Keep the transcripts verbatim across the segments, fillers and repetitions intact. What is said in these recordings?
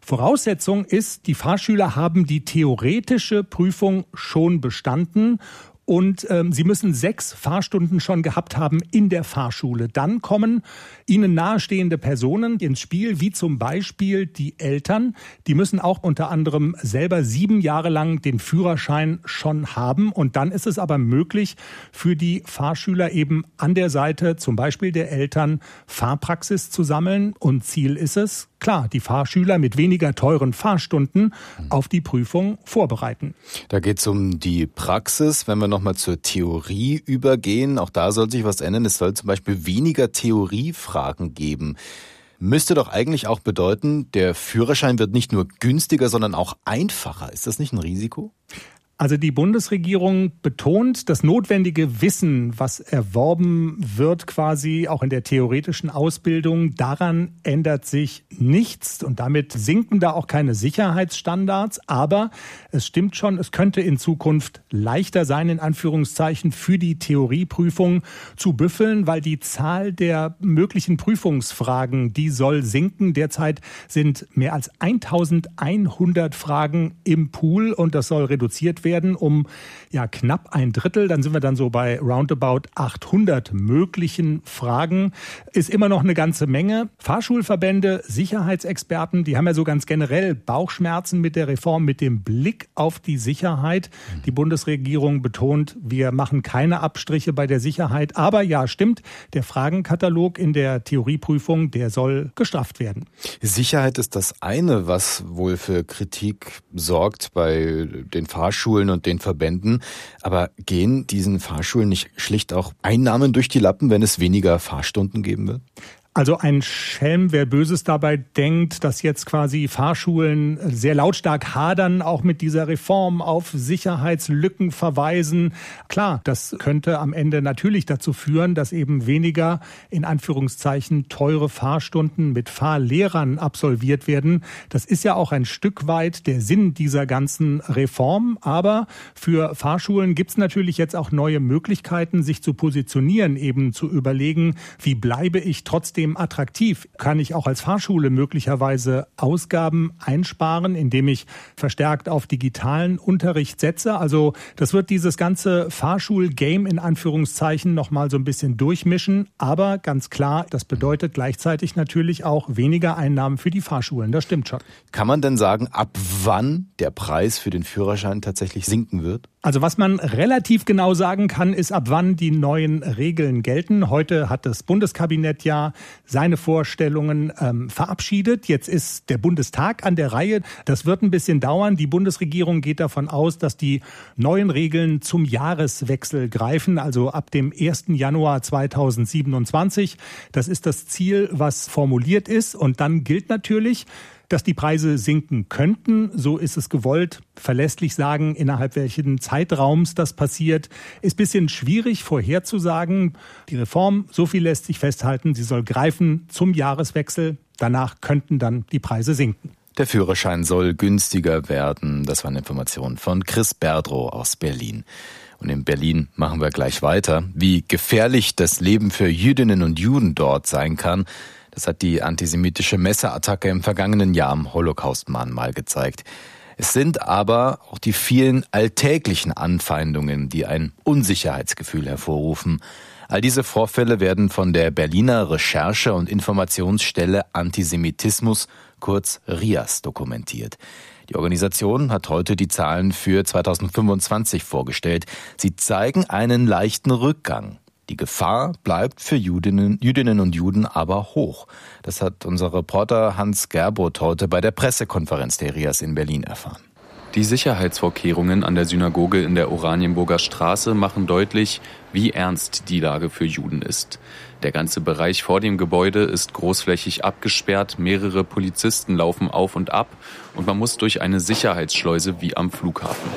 Voraussetzung ist, die Fahrschüler haben die theoretische Prüfung schon bestanden. Und ähm, sie müssen sechs Fahrstunden schon gehabt haben in der Fahrschule. Dann kommen ihnen nahestehende Personen ins Spiel, wie zum Beispiel die Eltern. Die müssen auch unter anderem selber sieben Jahre lang den Führerschein schon haben. Und dann ist es aber möglich, für die Fahrschüler eben an der Seite zum Beispiel der Eltern Fahrpraxis zu sammeln. Und Ziel ist es, klar, die Fahrschüler mit weniger teuren Fahrstunden auf die Prüfung vorbereiten. Da geht es um die Praxis. Wenn wir nochmal zur Theorie übergehen, auch da soll sich was ändern. Es soll zum Beispiel weniger Theoriefragen geben. Müsste doch eigentlich auch bedeuten, der Führerschein wird nicht nur günstiger, sondern auch einfacher. Ist das nicht ein Risiko? Also die Bundesregierung betont, das notwendige Wissen, was erworben wird quasi auch in der theoretischen Ausbildung, daran ändert sich nichts und damit sinken da auch keine Sicherheitsstandards. Aber es stimmt schon, es könnte in Zukunft leichter sein, in Anführungszeichen, für die Theorieprüfung zu büffeln, weil die Zahl der möglichen Prüfungsfragen, die soll sinken. Derzeit sind mehr als eintausendeinhundert Fragen im Pool und das soll reduziert werden. werden um ja knapp ein Drittel. Dann sind wir dann so bei roundabout achthundert möglichen Fragen. Ist immer noch eine ganze Menge. Fahrschulverbände, Sicherheitsexperten, die haben ja so ganz generell Bauchschmerzen mit der Reform, mit dem Blick auf die Sicherheit. Die Bundesregierung betont, wir machen keine Abstriche bei der Sicherheit. Aber ja, stimmt, der Fragenkatalog in der Theorieprüfung, der soll gestrafft werden. Sicherheit ist das eine, was wohl für Kritik sorgt bei den Fahrschulen und den Verbänden. Aber gehen diesen Fahrschulen nicht schlicht auch Einnahmen durch die Lappen, wenn es weniger Fahrstunden geben wird? Also ein Schelm, wer Böses dabei denkt, dass jetzt quasi Fahrschulen sehr lautstark hadern, auch mit dieser Reform auf Sicherheitslücken verweisen. Klar, das könnte am Ende natürlich dazu führen, dass eben weniger, in Anführungszeichen, teure Fahrstunden mit Fahrlehrern absolviert werden. Das ist ja auch ein Stück weit der Sinn dieser ganzen Reform. Aber für Fahrschulen gibt es natürlich jetzt auch neue Möglichkeiten, sich zu positionieren, eben zu überlegen, wie bleibe ich trotzdem attraktiv? Kann ich auch als Fahrschule möglicherweise Ausgaben einsparen, indem ich verstärkt auf digitalen Unterricht setze? Also das wird dieses ganze Fahrschul-Game in Anführungszeichen nochmal so ein bisschen durchmischen. Aber ganz klar, das bedeutet gleichzeitig natürlich auch weniger Einnahmen für die Fahrschulen. Das stimmt schon. Kann man denn sagen, ab wann der Preis für den Führerschein tatsächlich sinken wird? Also was man relativ genau sagen kann, ist, ab wann die neuen Regeln gelten. Heute hat das Bundeskabinett ja seine Vorstellungen ähm, verabschiedet. Jetzt ist der Bundestag an der Reihe. Das wird ein bisschen dauern. Die Bundesregierung geht davon aus, dass die neuen Regeln zum Jahreswechsel greifen, also ab dem ersten Januar zweitausendsiebenundzwanzig. Das ist das Ziel, was formuliert ist. Und dann gilt natürlich, dass die Preise sinken könnten. So ist es gewollt. Verlässlich sagen, innerhalb welchen Zeitraums das passiert, ist ein bisschen schwierig vorherzusagen. Die Reform, so viel lässt sich festhalten, sie soll greifen zum Jahreswechsel. Danach könnten dann die Preise sinken. Der Führerschein soll günstiger werden. Das waren Informationen von Chris Berdrow aus Berlin. Und in Berlin machen wir gleich weiter. Wie gefährlich das Leben für Jüdinnen und Juden dort sein kann, das hat die antisemitische Messerattacke im vergangenen Jahr am Holocaust-Mahnmal gezeigt. Es sind aber auch die vielen alltäglichen Anfeindungen, die ein Unsicherheitsgefühl hervorrufen. All diese Vorfälle werden von der Berliner Recherche- und Informationsstelle Antisemitismus, kurz RIAS, dokumentiert. Die Organisation hat heute die Zahlen für zweitausendfünfundzwanzig vorgestellt. Sie zeigen einen leichten Rückgang. Die Gefahr bleibt für Jüdinnen, Jüdinnen und Juden aber hoch. Das hat unser Reporter Hans Gerboth heute bei der Pressekonferenz der RIAS in Berlin erfahren. Die Sicherheitsvorkehrungen an der Synagoge in der Oranienburger Straße machen deutlich, wie ernst die Lage für Juden ist. Der ganze Bereich vor dem Gebäude ist großflächig abgesperrt, mehrere Polizisten laufen auf und ab und man muss durch eine Sicherheitsschleuse wie am Flughafen.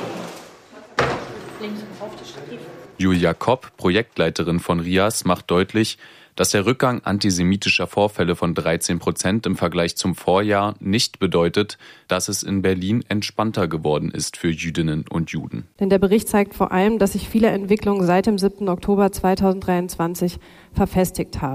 Julia Kopp, Projektleiterin von RIAS, macht deutlich, dass der Rückgang antisemitischer Vorfälle von dreizehn Prozent im Vergleich zum Vorjahr nicht bedeutet, dass es in Berlin entspannter geworden ist für Jüdinnen und Juden. Denn der Bericht zeigt vor allem, dass sich viele Entwicklungen seit dem siebten Oktober zweitausenddreiundzwanzig verfestigt haben.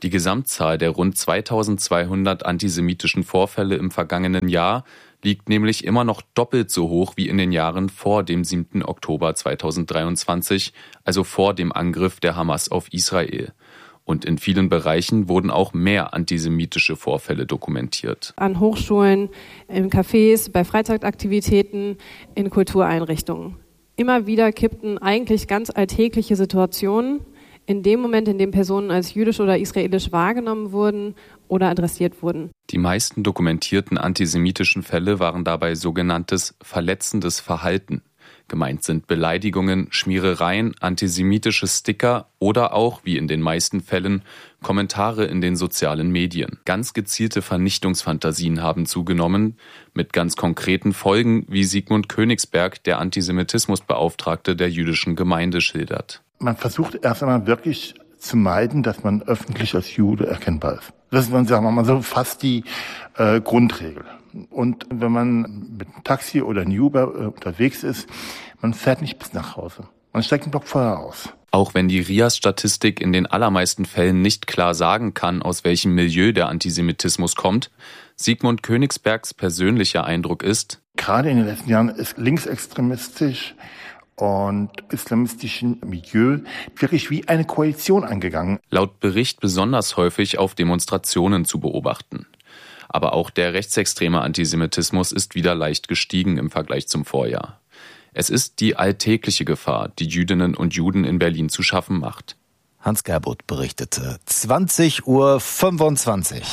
Die Gesamtzahl der rund zweitausendzweihundert antisemitischen Vorfälle im vergangenen Jahr liegt nämlich immer noch doppelt so hoch wie in den Jahren vor dem siebten Oktober zweitausenddreiundzwanzig, also vor dem Angriff der Hamas auf Israel. Und in vielen Bereichen wurden auch mehr antisemitische Vorfälle dokumentiert. An Hochschulen, in Cafés, bei Freizeitaktivitäten, in Kultureinrichtungen. Immer wieder kippten eigentlich ganz alltägliche Situationen in dem Moment, in dem Personen als jüdisch oder israelisch wahrgenommen wurden oder adressiert wurden. Die meisten dokumentierten antisemitischen Fälle waren dabei sogenanntes verletzendes Verhalten. Gemeint sind Beleidigungen, Schmierereien, antisemitische Sticker oder auch, wie in den meisten Fällen, Kommentare in den sozialen Medien. Ganz gezielte Vernichtungsfantasien haben zugenommen, mit ganz konkreten Folgen, wie Sigmund Königsberg, der Antisemitismusbeauftragte der jüdischen Gemeinde, schildert. Man versucht erst einmal wirklich zu meiden, dass man öffentlich als Jude erkennbar ist. Das ist, sagen wir mal so, fast die äh, Grundregel. Und wenn man mit einem Taxi oder einem Uber äh, unterwegs ist, man fährt nicht bis nach Hause. Man steigt einen Block vorher aus. Auch wenn die R I A-Statistik in den allermeisten Fällen nicht klar sagen kann, aus welchem Milieu der Antisemitismus kommt, Sigmund Königsbergs persönlicher Eindruck ist: Gerade in den letzten Jahren ist linksextremistisch und islamistischen Milieu wirklich wie eine Koalition angegangen. Laut Bericht besonders häufig auf Demonstrationen zu beobachten. Aber auch der rechtsextreme Antisemitismus ist wieder leicht gestiegen im Vergleich zum Vorjahr. Es ist die alltägliche Gefahr, die Jüdinnen und Juden in Berlin zu schaffen macht. Hans Gerbuth berichtete. zwanzig Uhr fünfundzwanzig.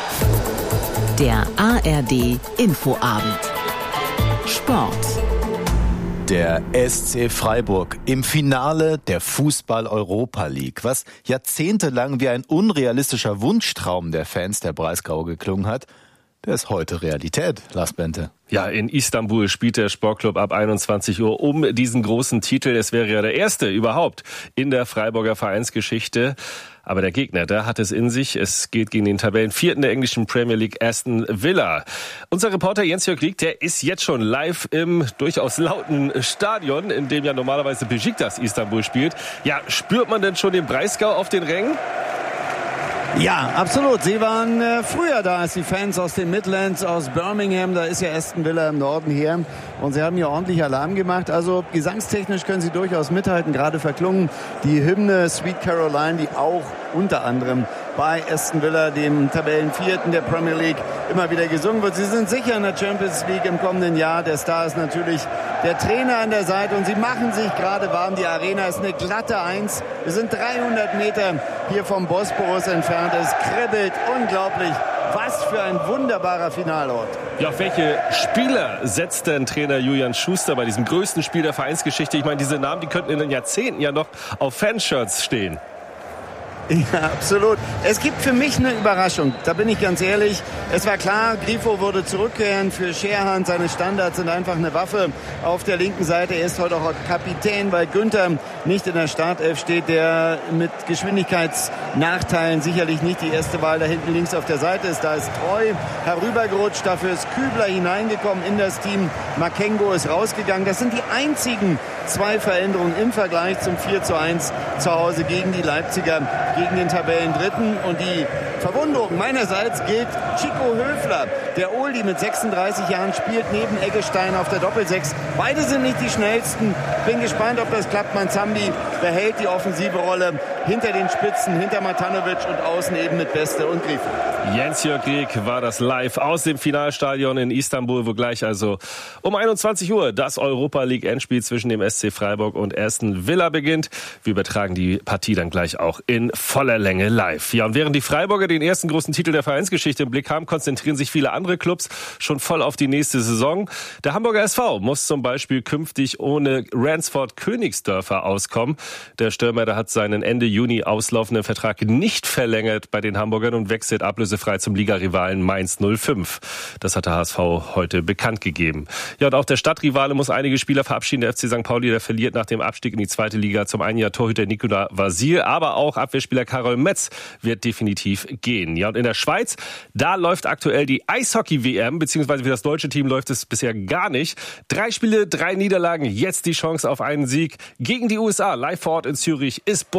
Der A R D Infoabend. Sport. Der S C Freiburg im Finale der Fußball-Europa League, was jahrzehntelang wie ein unrealistischer Wunschtraum der Fans der Breisgau geklungen hat, der ist heute Realität, Lars Bente. Ja, in Istanbul spielt der Sportclub ab einundzwanzig Uhr um diesen großen Titel. Es wäre ja der erste überhaupt in der Freiburger Vereinsgeschichte. Aber der Gegner, der hat es in sich. Es geht gegen den Tabellenvierten der englischen Premier League, Aston Villa. Unser Reporter Jens-Jörg Rieck, der ist jetzt schon live im durchaus lauten Stadion, in dem ja normalerweise Besiktas Istanbul spielt. Ja, spürt man denn schon den Breisgau auf den Rängen? Ja, absolut. Sie waren äh, früher da als die Fans aus den Midlands, aus Birmingham. Da ist ja Aston Villa im Norden hier. Und sie haben hier ordentlich Alarm gemacht. Also gesangstechnisch können sie durchaus mithalten. Gerade verklungen die Hymne Sweet Caroline, die auch unter anderem bei Aston Villa, dem Tabellenvierten der Premier League, immer wieder gesungen wird. Sie sind sicher in der Champions League im kommenden Jahr. Der Star ist natürlich der Trainer an der Seite und sie machen sich gerade warm. Die Arena ist eine glatte Eins. Wir sind dreihundert Meter hier vom Bosporus entfernt. Es kribbelt unglaublich. Was für ein wunderbarer Finalort. Ja, auf welche Spieler setzt denn Trainer Julian Schuster bei diesem größten Spiel der Vereinsgeschichte? Ich meine, diese Namen, die könnten in den Jahrzehnten ja noch auf Fanshirts stehen. Ja, absolut. Es gibt für mich eine Überraschung, da bin ich ganz ehrlich. Es war klar, Grifo würde zurückkehren für Scherhan. Seine Standards sind einfach eine Waffe auf der linken Seite. Er ist heute auch Kapitän, weil Günther nicht in der Startelf steht, der mit Geschwindigkeitsnachteilen sicherlich nicht die erste Wahl da hinten links auf der Seite ist. Da ist Treu herübergerutscht, dafür ist Kübler hineingekommen in das Team. Makengo ist rausgegangen. Das sind die einzigen zwei Veränderungen im Vergleich zum vier zu eins zu Hause gegen die Leipziger, gegen den Tabellendritten. Und die Verwunderung meinerseits gilt Chico Höfler. Der Oldie mit sechsunddreißig Jahren spielt neben Eggestein auf der Doppelsechs. Beide sind nicht die schnellsten. Bin gespannt, ob das klappt. Manzambi behält die offensive Rolle hinter den Spitzen, hinter Matanovic und außen eben mit Beste und Grifo. Jens-Jörg Rieck war das live aus dem Finalstadion in Istanbul, wo gleich also um einundzwanzig Uhr das Europa League Endspiel zwischen dem S C Freiburg und Aston Villa beginnt. Wir übertragen die Partie dann gleich auch in voller Länge live. Ja, und während die Freiburger den ersten großen Titel der Vereinsgeschichte im Blick haben, konzentrieren sich viele andere Clubs schon voll auf die nächste Saison. Der Hamburger S V muss zum Beispiel künftig ohne Ransford Königsdörfer auskommen. Der Stürmer, der hat seinen Ende Juni auslaufenden Vertrag nicht verlängert bei den Hamburgern und wechselt ablösefrei zum Ligarivalen Mainz null fünf. Das hat der H S V heute bekannt gegeben. Ja, und auch der Stadtrivale muss einige Spieler verabschieden. Der F C Sankt Pauli, der verliert nach dem Abstieg in die zweite Liga zum einen Jahr Torhüter Nikola Vasil, aber auch Abwehrspieler Karol Metz wird definitiv gehen. Ja, und in der Schweiz, da läuft aktuell die Eishockey-W M, beziehungsweise für das deutsche Team läuft es bisher gar nicht. Drei Spiele, drei Niederlagen, jetzt die Chance auf einen Sieg gegen die U S A. Live vor Ort in Zürich ist Burkhard Hupe.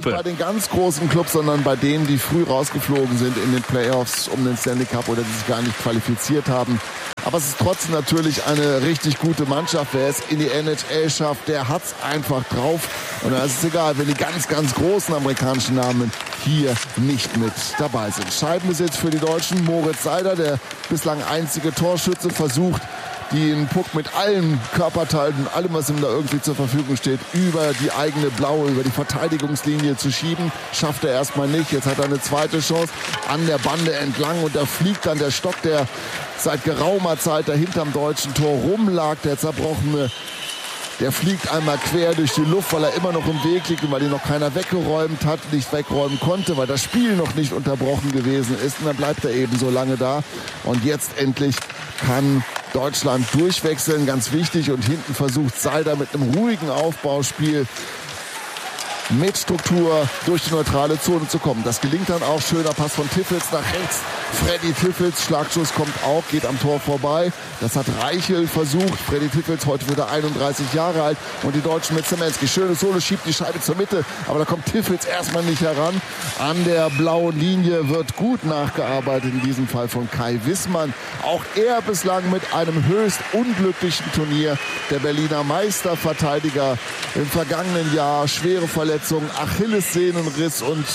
Hupe. Nicht bei den ganz großen Clubs, sondern bei denen, die früh rausgeflogen sind in den Playoffs um den Stanley Cup oder die sich gar nicht qualifiziert haben. Aber es ist trotzdem natürlich eine richtig gute Mannschaft. Wer es in die N H L schafft, der hat's einfach drauf. Und da ist es egal, wenn die ganz, ganz großen amerikanischen Namen hier nicht mit dabei sind. Scheibenbesitz für die Deutschen. Moritz Seider, der bislang einzige Torschütze, versucht, den Puck mit allen Körperteilen und allem, was ihm da irgendwie zur Verfügung steht, über die eigene blaue, über die Verteidigungslinie zu schieben. Schafft er erstmal nicht. Jetzt hat er eine zweite Chance an der Bande entlang und da fliegt dann der Stock, der seit geraumer Zeit da hinterm deutschen Tor rumlag, der zerbrochene. Der fliegt einmal quer durch die Luft, weil er immer noch im Weg liegt und weil ihn noch keiner weggeräumt hat, nicht wegräumen konnte, weil das Spiel noch nicht unterbrochen gewesen ist. Und dann bleibt er eben so lange da. Und jetzt endlich kann Deutschland durchwechseln, ganz wichtig. Und hinten versucht Seider mit einem ruhigen Aufbauspiel mit Struktur durch die neutrale Zone zu kommen. Das gelingt dann auch. Schöner Pass von Tiffels nach rechts. Freddy Tiffels, Schlagschuss kommt auch, geht am Tor vorbei. Das hat Reichel versucht. Freddy Tiffels, heute wieder einunddreißig Jahre alt. Und die Deutschen mit Zemenski. Schönes Solo, schiebt die Scheibe zur Mitte. Aber da kommt Tiffels erstmal nicht heran. An der blauen Linie wird gut nachgearbeitet, in diesem Fall von Kai Wissmann. Auch er bislang mit einem höchst unglücklichen Turnier. Der Berliner Meisterverteidiger im vergangenen Jahr. Schwere Verletzung, Achillessehnenriss und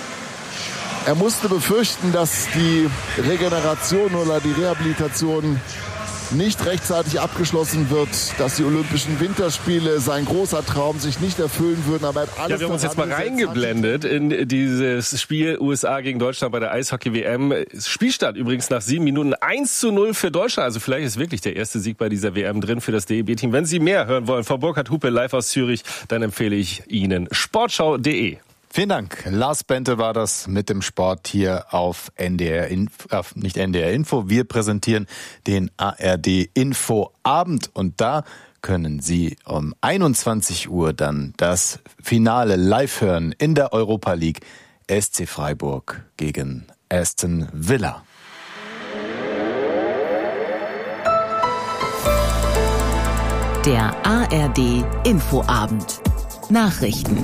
er musste befürchten, dass die Regeneration oder die Rehabilitation nicht rechtzeitig abgeschlossen wird, dass die Olympischen Winterspiele, sein großer Traum, sich nicht erfüllen würden. Aber er hat alles ja, wir haben uns jetzt mal reingeblendet in dieses Spiel U S A gegen Deutschland bei der Eishockey-W M. Spielstand übrigens nach sieben Minuten eins zu null für Deutschland. Also vielleicht ist wirklich der erste Sieg bei dieser W M drin für das D E B-Team. Wenn Sie mehr hören wollen von Burkhard Hupe live aus Zürich, dann empfehle ich Ihnen sportschau punkt de. Vielen Dank. Lars Bente war das mit dem Sport hier auf N D R Info, äh, nicht N D R Info. Wir präsentieren den A R D Info Abend und da können Sie um einundzwanzig Uhr dann das Finale live hören in der Europa League. S C Freiburg gegen Aston Villa. Der A R D Info Abend. Nachrichten.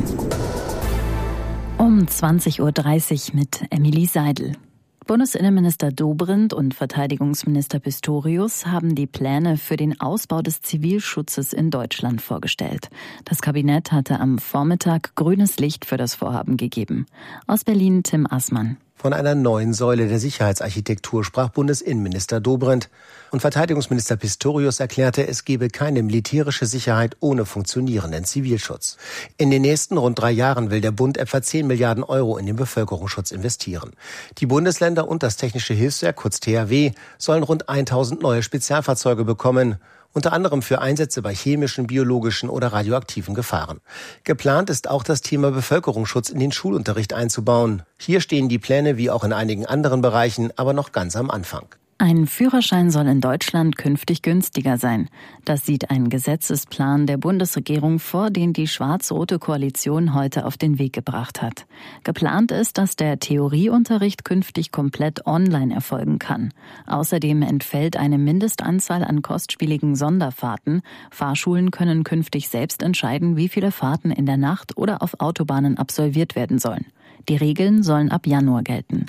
Um zwanzig Uhr dreißig mit Emilie Seidel. Bundesinnenminister Dobrindt und Verteidigungsminister Pistorius haben die Pläne für den Ausbau des Zivilschutzes in Deutschland vorgestellt. Das Kabinett hatte am Vormittag grünes Licht für das Vorhaben gegeben. Aus Berlin Tim Assmann. Von einer neuen Säule der Sicherheitsarchitektur sprach Bundesinnenminister Dobrindt. Und Verteidigungsminister Pistorius erklärte, es gebe keine militärische Sicherheit ohne funktionierenden Zivilschutz. In den nächsten rund drei Jahren will der Bund etwa zehn Milliarden Euro in den Bevölkerungsschutz investieren. Die Bundesländer und das Technische Hilfswerk, kurz T H W, sollen rund tausend neue Spezialfahrzeuge bekommen. Unter anderem für Einsätze bei chemischen, biologischen oder radioaktiven Gefahren. Geplant ist auch das Thema Bevölkerungsschutz in den Schulunterricht einzubauen. Hier stehen die Pläne wie auch in einigen anderen Bereichen aber noch ganz am Anfang. Ein Führerschein soll in Deutschland künftig günstiger sein. Das sieht ein Gesetzesplan der Bundesregierung vor, den die schwarz-rote Koalition heute auf den Weg gebracht hat. Geplant ist, dass der Theorieunterricht künftig komplett online erfolgen kann. Außerdem entfällt eine Mindestanzahl an kostspieligen Sonderfahrten. Fahrschulen können künftig selbst entscheiden, wie viele Fahrten in der Nacht oder auf Autobahnen absolviert werden sollen. Die Regeln sollen ab Januar gelten.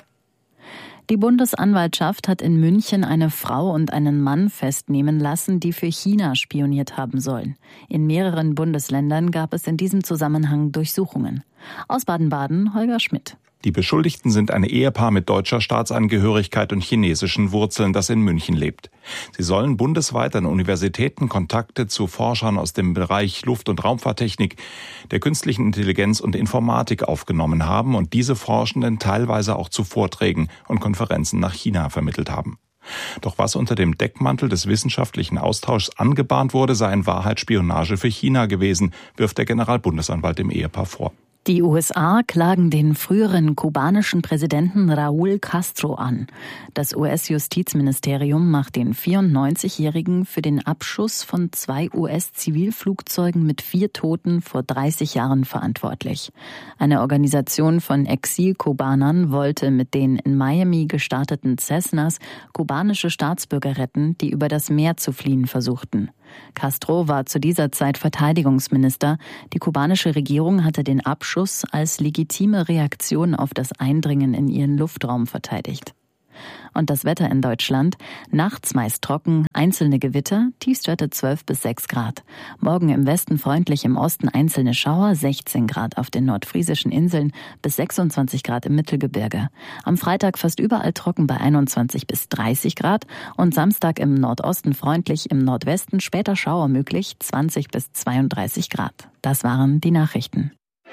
Die Bundesanwaltschaft hat in München eine Frau und einen Mann festnehmen lassen, die für China spioniert haben sollen. In mehreren Bundesländern gab es in diesem Zusammenhang Durchsuchungen. Aus Baden-Baden Holger Schmidt. Die Beschuldigten sind ein Ehepaar mit deutscher Staatsangehörigkeit und chinesischen Wurzeln, das in München lebt. Sie sollen bundesweit an Universitäten Kontakte zu Forschern aus dem Bereich Luft- und Raumfahrttechnik, der künstlichen Intelligenz und Informatik aufgenommen haben und diese Forschenden teilweise auch zu Vorträgen und Konferenzen nach China vermittelt haben. Doch was unter dem Deckmantel des wissenschaftlichen Austauschs angebahnt wurde, sei in Wahrheit Spionage für China gewesen, wirft der Generalbundesanwalt dem Ehepaar vor. Die U S A klagen den früheren kubanischen Präsidenten Raúl Castro an. Das U S-Justizministerium macht den vierundneunzigjährigen für den Abschuss von zwei U S-Zivilflugzeugen mit vier Toten vor dreißig Jahren verantwortlich. Eine Organisation von Exil-Kubanern wollte mit den in Miami gestarteten Cessnas kubanische Staatsbürger retten, die über das Meer zu fliehen versuchten. Castro war zu dieser Zeit Verteidigungsminister. Die kubanische Regierung hatte den Abschuss als legitime Reaktion auf das Eindringen in ihren Luftraum verteidigt. Und das Wetter in Deutschland? Nachts meist trocken, einzelne Gewitter, Tiefstwerte zwölf bis sechs Grad. Morgen im Westen freundlich, im Osten einzelne Schauer, sechzehn Grad auf den nordfriesischen Inseln bis sechsundzwanzig Grad im Mittelgebirge. Am Freitag fast überall trocken bei einundzwanzig bis dreißig Grad und Samstag im Nordosten freundlich, im Nordwesten später Schauer möglich, zwanzig bis zweiunddreißig Grad. Das waren die Nachrichten.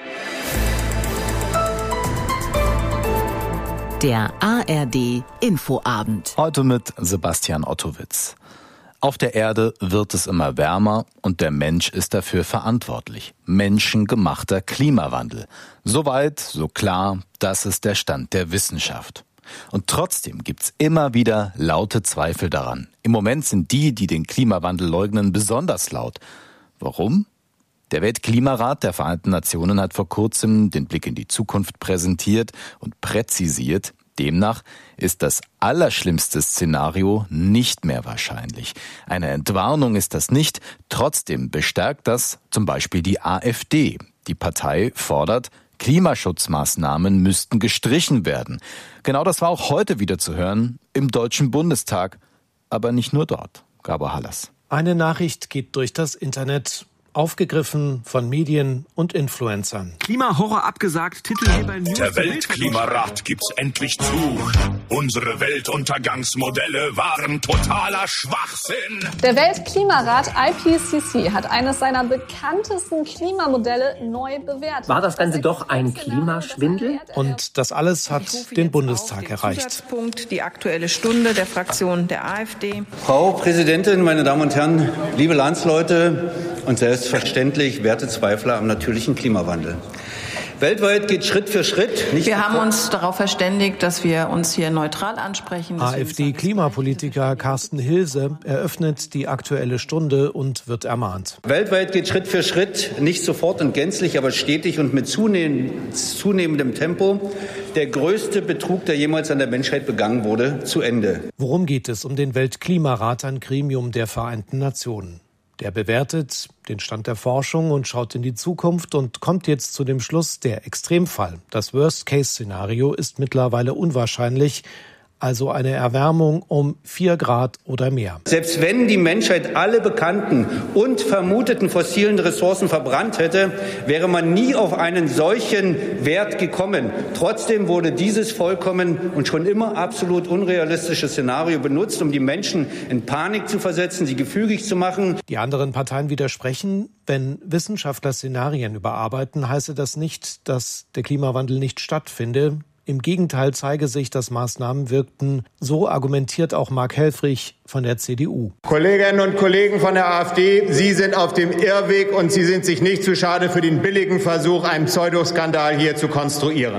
Der A R D Infoabend. Heute mit Sebastian Ottowitz. Auf der Erde wird es immer wärmer und der Mensch ist dafür verantwortlich. Menschengemachter Klimawandel. So weit, so klar, das ist der Stand der Wissenschaft. Und trotzdem gibt's immer wieder laute Zweifel daran. Im Moment sind die, die den Klimawandel leugnen, besonders laut. Warum? Der Weltklimarat der Vereinten Nationen hat vor kurzem den Blick in die Zukunft präsentiert und präzisiert. Demnach ist das allerschlimmste Szenario nicht mehr wahrscheinlich. Eine Entwarnung ist das nicht. Trotzdem bestärkt das zum Beispiel die AfD. Die Partei fordert, Klimaschutzmaßnahmen müssten gestrichen werden. Genau das war auch heute wieder zu hören im Deutschen Bundestag. Aber nicht nur dort. Gabor Hallas. Eine Nachricht geht durch das Internet. Aufgegriffen von Medien und Influencern. Klimahorror abgesagt, Titelgeber News. Der Weltklimarat gibt's endlich zu. Unsere Weltuntergangsmodelle waren totaler Schwachsinn. Der Weltklimarat I P C C hat eines seiner bekanntesten Klimamodelle neu bewertet. War das Ganze doch ein Klimaschwindel? Und das alles hat den Bundestag erreicht. Die Aktuelle Stunde der Fraktion der AfD. Frau Präsidentin, meine Damen und Herren, liebe Landsleute und selbst Selbstverständlich Wertezweifler am natürlichen Klimawandel. Weltweit geht Schritt für Schritt. Nicht wir haben uns darauf verständigt, dass wir uns hier neutral ansprechen. AfD-Klimapolitiker Carsten Hilse eröffnet die Aktuelle Stunde und wird ermahnt. Weltweit geht Schritt für Schritt, nicht sofort und gänzlich, aber stetig und mit zunehmendem Tempo der größte Betrug, der jemals an der Menschheit begangen wurde, zu Ende. Worum geht es? Um den Weltklimarat, ein Gremium der Vereinten Nationen. Der bewertet den Stand der Forschung und schaut in die Zukunft und kommt jetzt zu dem Schluss, der Extremfall, das Worst-Case-Szenario ist mittlerweile unwahrscheinlich, also eine Erwärmung um vier Grad oder mehr. Selbst wenn die Menschheit alle bekannten und vermuteten fossilen Ressourcen verbrannt hätte, wäre man nie auf einen solchen Wert gekommen. Trotzdem wurde dieses vollkommen und schon immer absolut unrealistische Szenario benutzt, um die Menschen in Panik zu versetzen, sie gefügig zu machen. Die anderen Parteien widersprechen. Wenn Wissenschaftler Szenarien überarbeiten, heiße das nicht, dass der Klimawandel nicht stattfinde. Im Gegenteil zeige sich, dass Maßnahmen wirkten. So argumentiert auch Mark Helfrich von der C D U. Kolleginnen und Kollegen von der AfD, Sie sind auf dem Irrweg und Sie sind sich nicht zu schade für den billigen Versuch, einen Pseudoskandal hier zu konstruieren.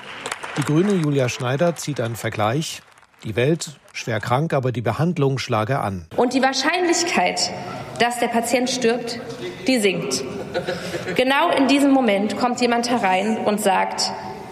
Die Grüne Julia Schneider zieht einen Vergleich. Die Welt schwer krank, aber die Behandlung schlage an. Und die Wahrscheinlichkeit, dass der Patient stirbt, die sinkt. Genau in diesem Moment kommt jemand herein und sagt: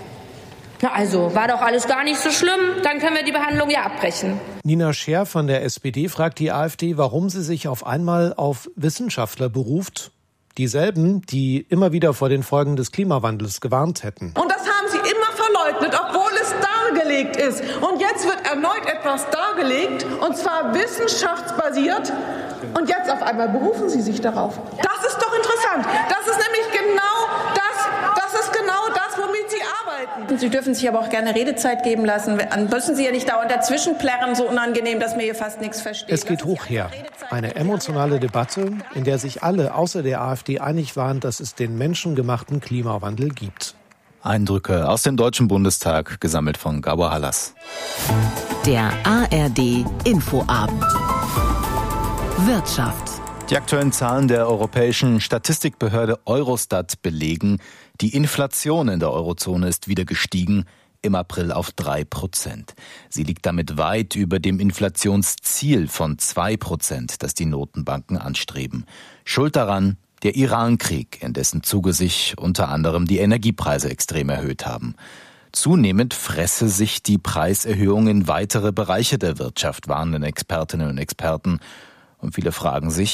Na also, war doch alles gar nicht so schlimm, dann können wir die Behandlung ja abbrechen. Nina Scher von der S P D fragt die AfD, warum sie sich auf einmal auf Wissenschaftler beruft. Dieselben, die immer wieder vor den Folgen des Klimawandels gewarnt hätten. Und das haben sie immer verleugnet, obwohl es dargelegt ist. Und jetzt wird erneut etwas dargelegt, und zwar wissenschaftsbasiert. Und jetzt auf einmal berufen sie sich darauf. Das ist doch interessant. Das ist nämlich genau das, das ist genau das, womit sie arbeiten. Sie dürfen sich aber auch gerne Redezeit geben lassen. Dann müssen Sie ja nicht dauernd dazwischen plärren, so unangenehm, dass mir hier fast nichts versteht. Es geht hoch her. Eine emotionale Debatte, in der sich alle außer der AfD einig waren, dass es den menschengemachten Klimawandel gibt. Eindrücke aus dem Deutschen Bundestag, gesammelt von Gabor Hallas. Der A R D Infoabend. Wirtschaft. Die aktuellen Zahlen der europäischen Statistikbehörde Eurostat belegen, die Inflation in der Eurozone ist wieder gestiegen, im April auf drei Prozent. Sie liegt damit weit über dem Inflationsziel von zwei Prozent, das die Notenbanken anstreben. Schuld daran der Iran-Krieg, in dessen Zuge sich unter anderem die Energiepreise extrem erhöht haben. Zunehmend fresse sich die Preiserhöhung in weitere Bereiche der Wirtschaft, warnen Expertinnen und Experten. Und viele fragen sich,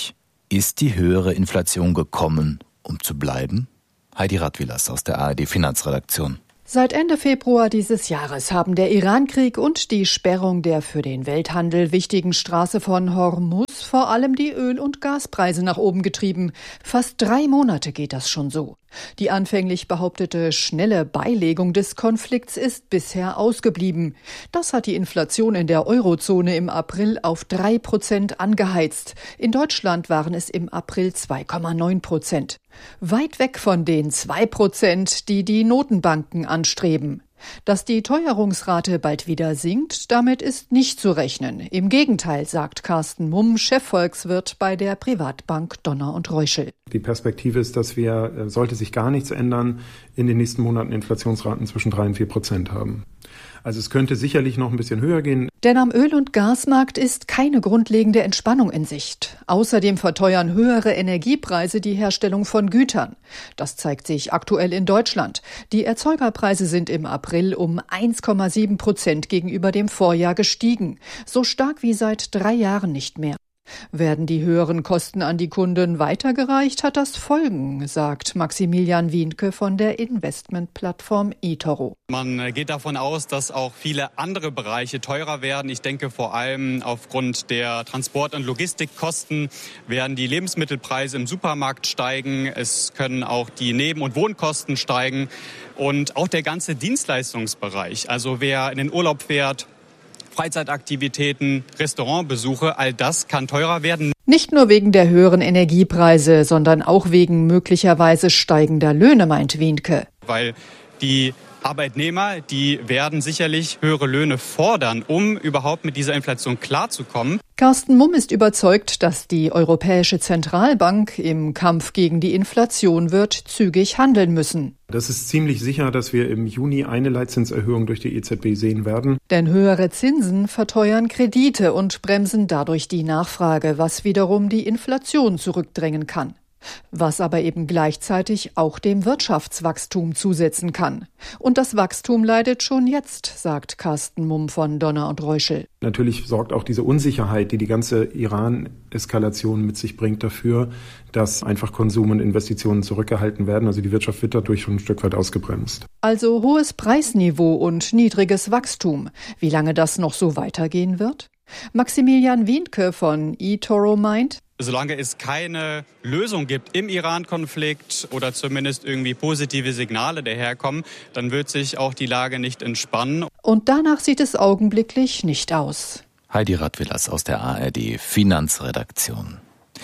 Ist die höhere Inflation gekommen, um zu bleiben? Heidi Radwilas aus der A R D Finanzredaktion. Seit Ende Februar dieses Jahres haben der Irankrieg und die Sperrung der für den Welthandel wichtigen Straße von Hormuz vor allem die Öl- und Gaspreise nach oben getrieben. Fast drei Monate geht das schon so. Die anfänglich behauptete schnelle Beilegung des Konflikts ist bisher ausgeblieben. Das hat die Inflation in der Eurozone im April auf drei Prozent angeheizt. In Deutschland waren es im April zwei Komma neun Prozent. Weit weg von den zwei Prozent, die die Notenbanken anstreben. Dass die Teuerungsrate bald wieder sinkt, damit ist nicht zu rechnen. Im Gegenteil, sagt Carsten Mumm, Chefvolkswirt bei der Privatbank Donner und Reuschel. Die Perspektive ist, dass wir, sollte sich gar nichts ändern, in den nächsten Monaten Inflationsraten zwischen drei und vier Prozent haben. Also es könnte sicherlich noch ein bisschen höher gehen. Denn am Öl- und Gasmarkt ist keine grundlegende Entspannung in Sicht. Außerdem verteuern höhere Energiepreise die Herstellung von Gütern. Das zeigt sich aktuell in Deutschland. Die Erzeugerpreise sind im April um eins Komma sieben Prozent gegenüber dem Vorjahr gestiegen. So stark wie seit drei Jahren nicht mehr. Werden die höheren Kosten an die Kunden weitergereicht, hat das Folgen, sagt Maximilian Wienke von der Investmentplattform eToro. Man geht davon aus, dass auch viele andere Bereiche teurer werden. Ich denke vor allem aufgrund der Transport- und Logistikkosten werden die Lebensmittelpreise im Supermarkt steigen. Es können auch die Neben- und Wohnkosten steigen und auch der ganze Dienstleistungsbereich. Also wer in den Urlaub fährt, Freizeitaktivitäten, Restaurantbesuche, all das kann teurer werden. Nicht nur wegen der höheren Energiepreise, sondern auch wegen möglicherweise steigender Löhne, meint Wienke. Weil die Arbeitnehmer, die werden sicherlich höhere Löhne fordern, um überhaupt mit dieser Inflation klarzukommen. Carsten Mumm ist überzeugt, dass die Europäische Zentralbank im Kampf gegen die Inflation wird zügig handeln müssen. Das ist ziemlich sicher, dass wir im Juni eine Leitzinserhöhung durch die E Z B sehen werden. Denn höhere Zinsen verteuern Kredite und bremsen dadurch die Nachfrage, was wiederum die Inflation zurückdrängen kann. Was aber eben gleichzeitig auch dem Wirtschaftswachstum zusetzen kann. Und das Wachstum leidet schon jetzt, sagt Carsten Mumm von Donner und Reuschel. Natürlich sorgt auch diese Unsicherheit, die die ganze Iran-Eskalation mit sich bringt, dafür, dass einfach Konsum und Investitionen zurückgehalten werden. Also die Wirtschaft wird dadurch schon ein Stück weit ausgebremst. Also hohes Preisniveau und niedriges Wachstum. Wie lange das noch so weitergehen wird? Maximilian Wienke von eToro meint, solange es keine Lösung gibt im Iran-Konflikt oder zumindest irgendwie positive Signale daherkommen, dann wird sich auch die Lage nicht entspannen. Und danach sieht es augenblicklich nicht aus. Heidi Radwilas aus der A R D Finanzredaktion.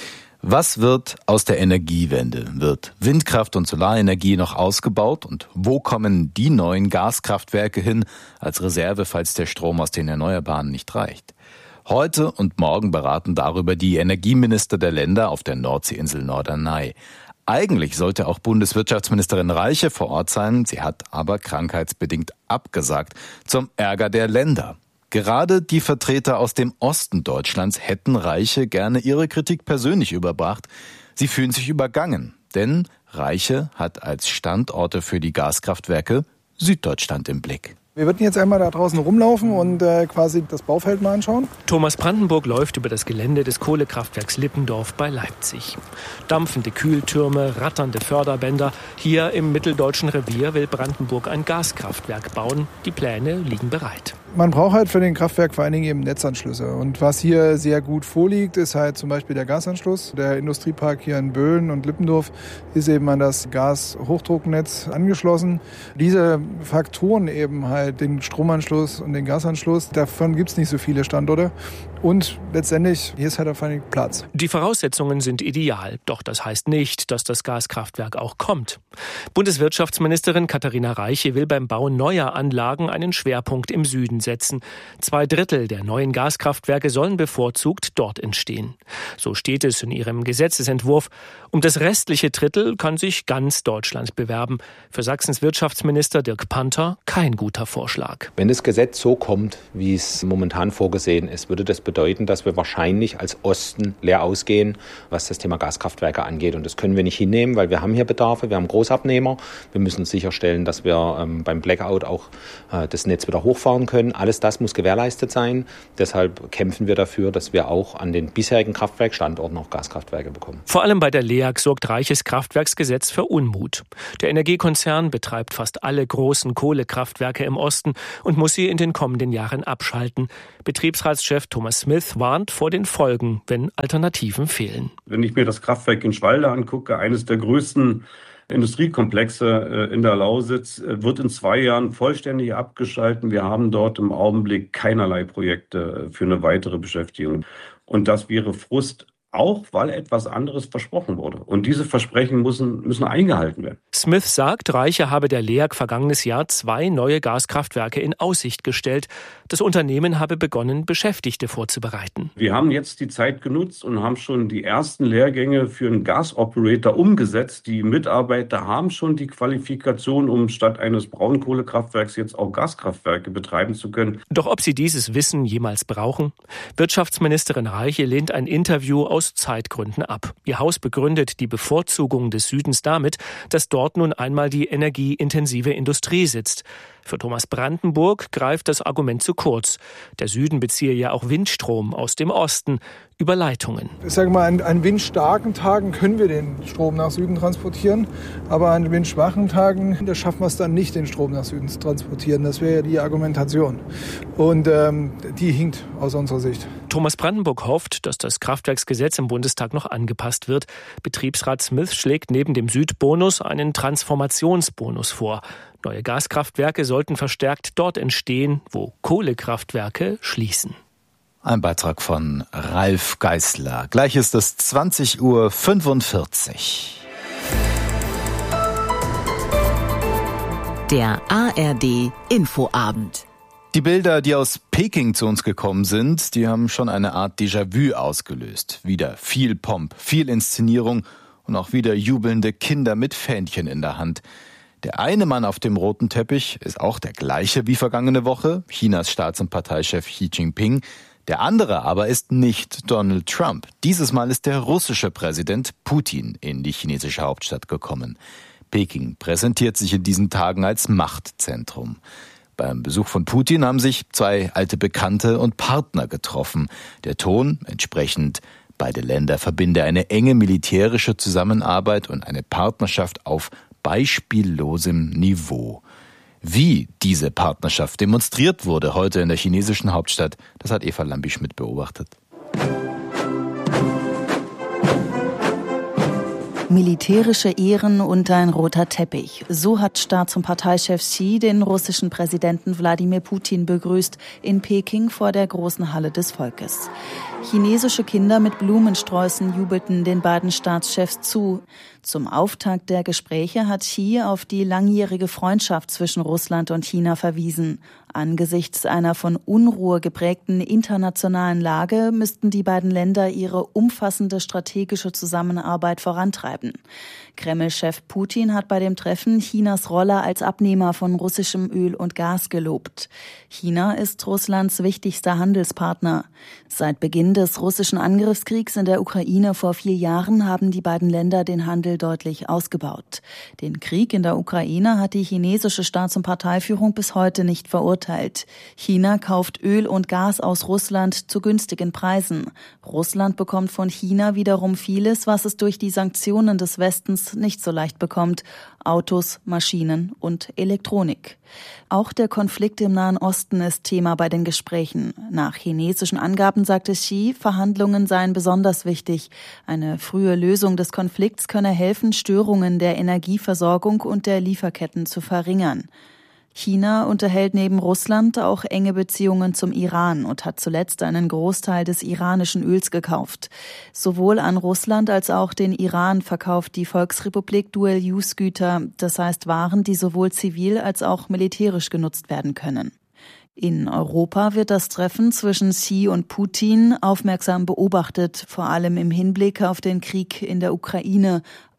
Was wird aus der Energiewende? Wird Windkraft und Solarenergie noch ausgebaut? Und wo kommen die neuen Gaskraftwerke hin als Reserve, falls der Strom aus den Erneuerbaren nicht reicht? Heute und morgen beraten darüber die Energieminister der Länder auf der Nordseeinsel Norderney. Eigentlich sollte auch Bundeswirtschaftsministerin Reiche vor Ort sein, sie hat aber krankheitsbedingt abgesagt, zum Ärger der Länder. Gerade die Vertreter aus dem Osten Deutschlands hätten Reiche gerne ihre Kritik persönlich überbracht. Sie fühlen sich übergangen, denn Reiche hat als Standorte für die Gaskraftwerke Süddeutschland im Blick. Wir würden jetzt einmal da draußen rumlaufen und äh, quasi das Baufeld mal anschauen. Thomas Brandenburg läuft über das Gelände des Kohlekraftwerks Lippendorf bei Leipzig. Dampfende Kühltürme, ratternde Förderbänder. Hier im mitteldeutschen Revier will Brandenburg ein Gaskraftwerk bauen. Die Pläne liegen bereit. Man braucht halt für den Kraftwerk vor allen Dingen eben Netzanschlüsse. Und was hier sehr gut vorliegt, ist halt zum Beispiel der Gasanschluss. Der Industriepark hier in Böhlen und Lippendorf ist eben an das Gashochdrucknetz angeschlossen. Diese Faktoren eben halt, den Stromanschluss und den Gasanschluss, davon gibt es nicht so viele Standorte. Und letztendlich, hier ist halt auf einen Platz. Die Voraussetzungen sind ideal, doch das heißt nicht, dass das Gaskraftwerk auch kommt. Bundeswirtschaftsministerin Katharina Reiche will beim Bau neuer Anlagen einen Schwerpunkt im Süden setzen. Zwei Drittel der neuen Gaskraftwerke sollen bevorzugt dort entstehen. So steht es in ihrem Gesetzesentwurf. Um das restliche Drittel kann sich ganz Deutschland bewerben. Für Sachsens Wirtschaftsminister Dirk Panther kein guter Vorschlag. Wenn das Gesetz so kommt, wie es momentan vorgesehen ist, würde das bedeuten, dass wir wahrscheinlich als Osten leer ausgehen, was das Thema Gaskraftwerke angeht. Und das können wir nicht hinnehmen, weil wir haben hier Bedarfe, wir haben Großabnehmer. Wir müssen sicherstellen, dass wir ähm, beim Blackout auch äh, das Netz wieder hochfahren können. Alles das muss gewährleistet sein. Deshalb kämpfen wir dafür, dass wir auch an den bisherigen Kraftwerkstandorten auch Gaskraftwerke bekommen. Vor allem bei der L E A G sorgt Reiches Kraftwerksgesetz für Unmut. Der Energiekonzern betreibt fast alle großen Kohlekraftwerke im Osten und muss sie in den kommenden Jahren abschalten. Betriebsratschef Thomas Smith warnt vor den Folgen, wenn Alternativen fehlen. Wenn ich mir das Kraftwerk in Schwalde angucke, eines der größten Industriekomplexe in der Lausitz, wird in zwei Jahren vollständig abgeschaltet. Wir haben dort im Augenblick keinerlei Projekte für eine weitere Beschäftigung. Und das wäre Frust, auch weil etwas anderes versprochen wurde. Und diese Versprechen müssen, müssen eingehalten werden. Smith sagt, Reiche habe der L E A G vergangenes Jahr zwei neue Gaskraftwerke in Aussicht gestellt. Das Unternehmen habe begonnen, Beschäftigte vorzubereiten. Wir haben jetzt die Zeit genutzt und haben schon die ersten Lehrgänge für einen Gasoperator umgesetzt. Die Mitarbeiter haben schon die Qualifikation, um statt eines Braunkohlekraftwerks jetzt auch Gaskraftwerke betreiben zu können. Doch ob sie dieses Wissen jemals brauchen? Wirtschaftsministerin Reiche lehnt ein Interview aus Zeitgründen ab. Ihr Haus begründet die Bevorzugung des Südens damit, dass dort nun einmal die energieintensive Industrie sitzt. Für Thomas Brandenburg greift das Argument zu kurz. Der Süden beziehe ja auch Windstrom aus dem Osten über Leitungen. Ich sage mal, an, an windstarken Tagen können wir den Strom nach Süden transportieren, aber an windschwachen Tagen, da schaffen wir es dann nicht, den Strom nach Süden zu transportieren. Das wäre ja die Argumentation. Und ähm, die hinkt aus unserer Sicht. Thomas Brandenburg hofft, dass das Kraftwerksgesetz im Bundestag noch angepasst wird. Betriebsrat Smith schlägt neben dem Südbonus einen Transformationsbonus vor. Neue Gaskraftwerke sollten verstärkt dort entstehen, wo Kohlekraftwerke schließen. Ein Beitrag von Ralf Geißler. Gleich ist es zwanzig Uhr fünfundvierzig. Der A R D Infoabend. Die Bilder, die aus Peking zu uns gekommen sind, die haben schon eine Art Déjà-vu ausgelöst. Wieder viel Pomp, viel Inszenierung und auch wieder jubelnde Kinder mit Fähnchen in der Hand. Der eine Mann auf dem roten Teppich ist auch der gleiche wie vergangene Woche, Chinas Staats- und Parteichef Xi Jinping. Der andere aber ist nicht Donald Trump. Dieses Mal ist der russische Präsident Putin in die chinesische Hauptstadt gekommen. Peking präsentiert sich in diesen Tagen als Machtzentrum. Beim Besuch von Putin haben sich zwei alte Bekannte und Partner getroffen. Der Ton entsprechend: beide Länder verbinde eine enge militärische Zusammenarbeit und eine Partnerschaft auf beispiellosem Niveau. Wie diese Partnerschaft demonstriert wurde heute in der chinesischen Hauptstadt, das hat Eva Lambi-Schmidt beobachtet. Militärische Ehren und ein roter Teppich. So hat Staats- und Parteichef Xi den russischen Präsidenten Wladimir Putin begrüßt in Peking vor der großen Halle des Volkes. Chinesische Kinder mit Blumensträußen jubelten den beiden Staatschefs zu. Zum Auftakt der Gespräche hat Xi auf die langjährige Freundschaft zwischen Russland und China verwiesen. Angesichts einer von Unruhe geprägten internationalen Lage müssten die beiden Länder ihre umfassende strategische Zusammenarbeit vorantreiben. Kreml-Chef Putin hat bei dem Treffen Chinas Rolle als Abnehmer von russischem Öl und Gas gelobt. China ist Russlands wichtigster Handelspartner. Seit Beginn des russischen Angriffskriegs in der Ukraine vor vier Jahren haben die beiden Länder den Handel deutlich ausgebaut. Den Krieg in der Ukraine hat die chinesische Staats- und Parteiführung bis heute nicht verurteilt. China kauft Öl und Gas aus Russland zu günstigen Preisen. Russland bekommt von China wiederum vieles, was es durch die Sanktionen des Westens nicht so leicht bekommt: Autos, Maschinen und Elektronik. Auch der Konflikt im Nahen Osten ist Thema bei den Gesprächen. Nach chinesischen Angaben sagte Xi, Verhandlungen seien besonders wichtig. Eine frühe Lösung des Konflikts könne helfen, Störungen der Energieversorgung und der Lieferketten zu verringern. China unterhält neben Russland auch enge Beziehungen zum Iran und hat zuletzt einen Großteil des iranischen Öls gekauft. Sowohl an Russland als auch den Iran verkauft die Volksrepublik Dual-Use-Güter, das heißt Waren, die sowohl zivil als auch militärisch genutzt werden können. In Europa wird das Treffen zwischen Xi und Putin aufmerksam beobachtet, vor allem im Hinblick auf den Krieg in der Ukraine.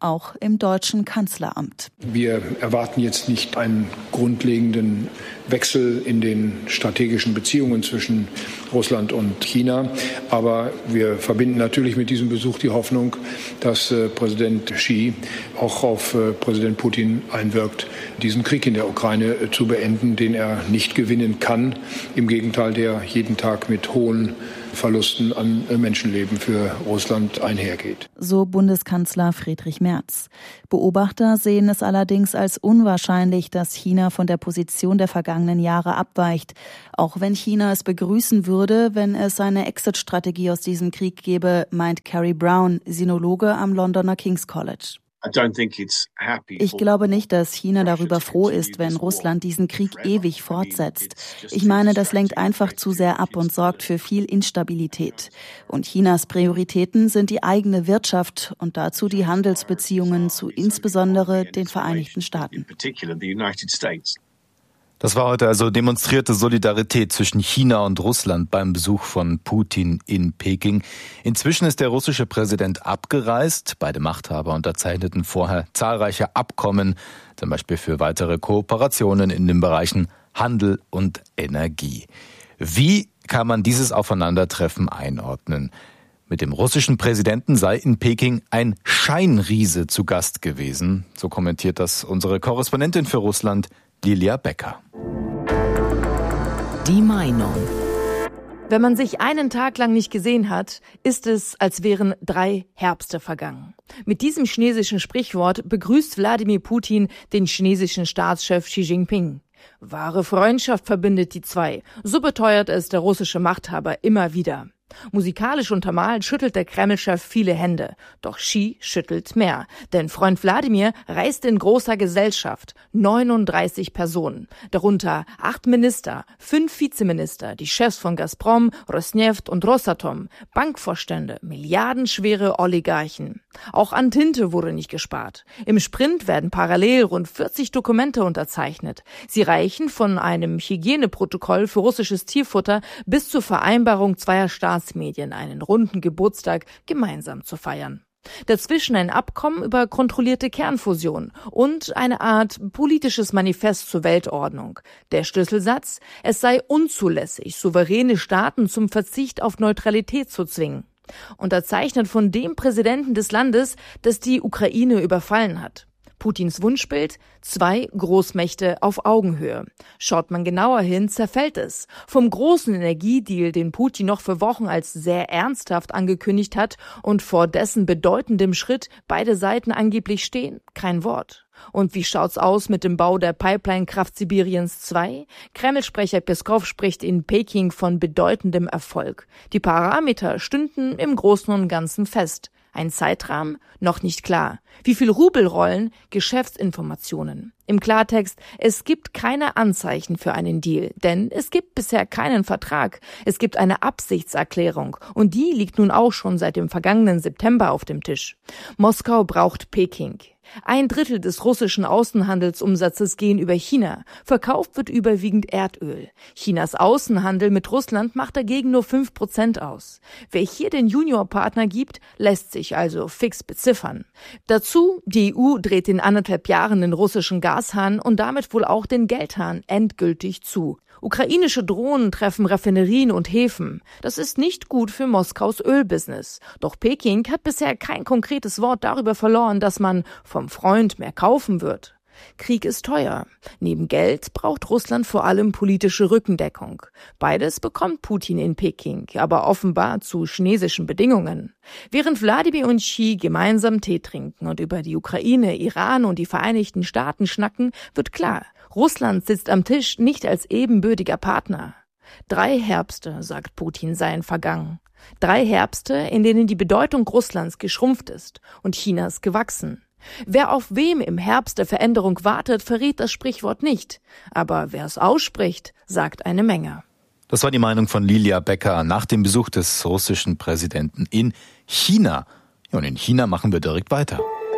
auch im deutschen Kanzleramt. Wir erwarten jetzt nicht einen grundlegenden Wechsel in den strategischen Beziehungen zwischen Russland und China. Aber wir verbinden natürlich mit diesem Besuch die Hoffnung, dass äh, Präsident Xi auch auf äh, Präsident Putin einwirkt, diesen Krieg in der Ukraine äh, zu beenden, den er nicht gewinnen kann. Im Gegenteil, der jeden Tag mit hohen Verlusten an Menschenleben für Russland einhergeht. So Bundeskanzler Friedrich Merz. Beobachter sehen es allerdings als unwahrscheinlich, dass China von der Position der vergangenen Jahre abweicht. Auch wenn China es begrüßen würde, wenn es eine Exit-Strategie aus diesem Krieg gäbe, meint Carrie Brown, Sinologe am Londoner King's College. Ich glaube nicht, dass China darüber froh ist, wenn Russland diesen Krieg ewig fortsetzt. Ich meine, das lenkt einfach zu sehr ab und sorgt für viel Instabilität. Und Chinas Prioritäten sind die eigene Wirtschaft und dazu die Handelsbeziehungen zu insbesondere den Vereinigten Staaten. Das war heute also demonstrierte Solidarität zwischen China und Russland beim Besuch von Putin in Peking. Inzwischen ist der russische Präsident abgereist. Beide Machthaber unterzeichneten vorher zahlreiche Abkommen, zum Beispiel für weitere Kooperationen in den Bereichen Handel und Energie. Wie kann man dieses Aufeinandertreffen einordnen? Mit dem russischen Präsidenten sei in Peking ein Scheinriese zu Gast gewesen. So kommentiert das unsere Korrespondentin für Russland, Lilia Becker. Die Meinung. Wenn man sich einen Tag lang nicht gesehen hat, ist es, als wären drei Herbste vergangen. Mit diesem chinesischen Sprichwort begrüßt Wladimir Putin den chinesischen Staatschef Xi Jinping. Wahre Freundschaft verbindet die zwei, so beteuert es der russische Machthaber immer wieder. Musikalisch untermalt schüttelt der Kreml-Chef viele Hände. Doch Xi schüttelt mehr. Denn Freund Wladimir reist in großer Gesellschaft. neununddreißig Personen. Darunter acht Minister, fünf Vizeminister, die Chefs von Gazprom, Rosneft und Rosatom, Bankvorstände, milliardenschwere Oligarchen. Auch an Tinte wurde nicht gespart. Im Sprint werden parallel rund vierzig Dokumente unterzeichnet. Sie reichen von einem Hygieneprotokoll für russisches Tierfutter bis zur Vereinbarung zweier Staatsmedien, einen runden Geburtstag gemeinsam zu feiern. Dazwischen ein Abkommen über kontrollierte Kernfusion und eine Art politisches Manifest zur Weltordnung. Der Schlüsselsatz: Es sei unzulässig, souveräne Staaten zum Verzicht auf Neutralität zu zwingen. Unterzeichnet von dem Präsidenten des Landes, das die Ukraine überfallen hat. Putins Wunschbild: zwei Großmächte auf Augenhöhe. Schaut man genauer hin, zerfällt es. Vom großen Energiedeal, den Putin noch für Wochen als sehr ernsthaft angekündigt hat und vor dessen bedeutendem Schritt beide Seiten angeblich stehen, kein Wort. Und wie schaut's aus mit dem Bau der Pipeline-Kraft Sibiriens zwei? Kreml-Sprecher Peskow spricht in Peking von bedeutendem Erfolg. Die Parameter stünden im Großen und Ganzen fest. Ein Zeitrahmen? Noch nicht klar. Wie viel Rubel rollen? Geschäftsinformationen. Im Klartext: Es gibt keine Anzeichen für einen Deal, denn es gibt bisher keinen Vertrag. Es gibt eine Absichtserklärung und die liegt nun auch schon seit dem vergangenen September auf dem Tisch. Moskau braucht Peking. Ein Drittel des russischen Außenhandelsumsatzes gehen über China. Verkauft wird überwiegend Erdöl. Chinas Außenhandel mit Russland macht dagegen nur fünf Prozent aus. Wer hier den Juniorpartner gibt, lässt sich also fix beziffern. Dazu: Die E U dreht in anderthalb Jahren den russischen Gashahn und damit wohl auch den Geldhahn endgültig zu. Ukrainische Drohnen treffen Raffinerien und Häfen. Das ist nicht gut für Moskaus Ölbusiness. Doch Peking hat bisher kein konkretes Wort darüber verloren, dass man vom Freund mehr kaufen wird. Krieg ist teuer. Neben Geld braucht Russland vor allem politische Rückendeckung. Beides bekommt Putin in Peking, aber offenbar zu chinesischen Bedingungen. Während Wladimir und Xi gemeinsam Tee trinken und über die Ukraine, Iran und die Vereinigten Staaten schnacken, wird klar: Russland sitzt am Tisch nicht als ebenbürtiger Partner. Drei Herbste, sagt Putin, seien vergangen. Drei Herbste, in denen die Bedeutung Russlands geschrumpft ist und Chinas gewachsen. Wer auf wem im Herbst der Veränderung wartet, verrät das Sprichwort nicht. Aber wer es ausspricht, sagt eine Menge. Das war die Meinung von Lilia Becker nach dem Besuch des russischen Präsidenten in China. Ja, und in China machen wir direkt weiter.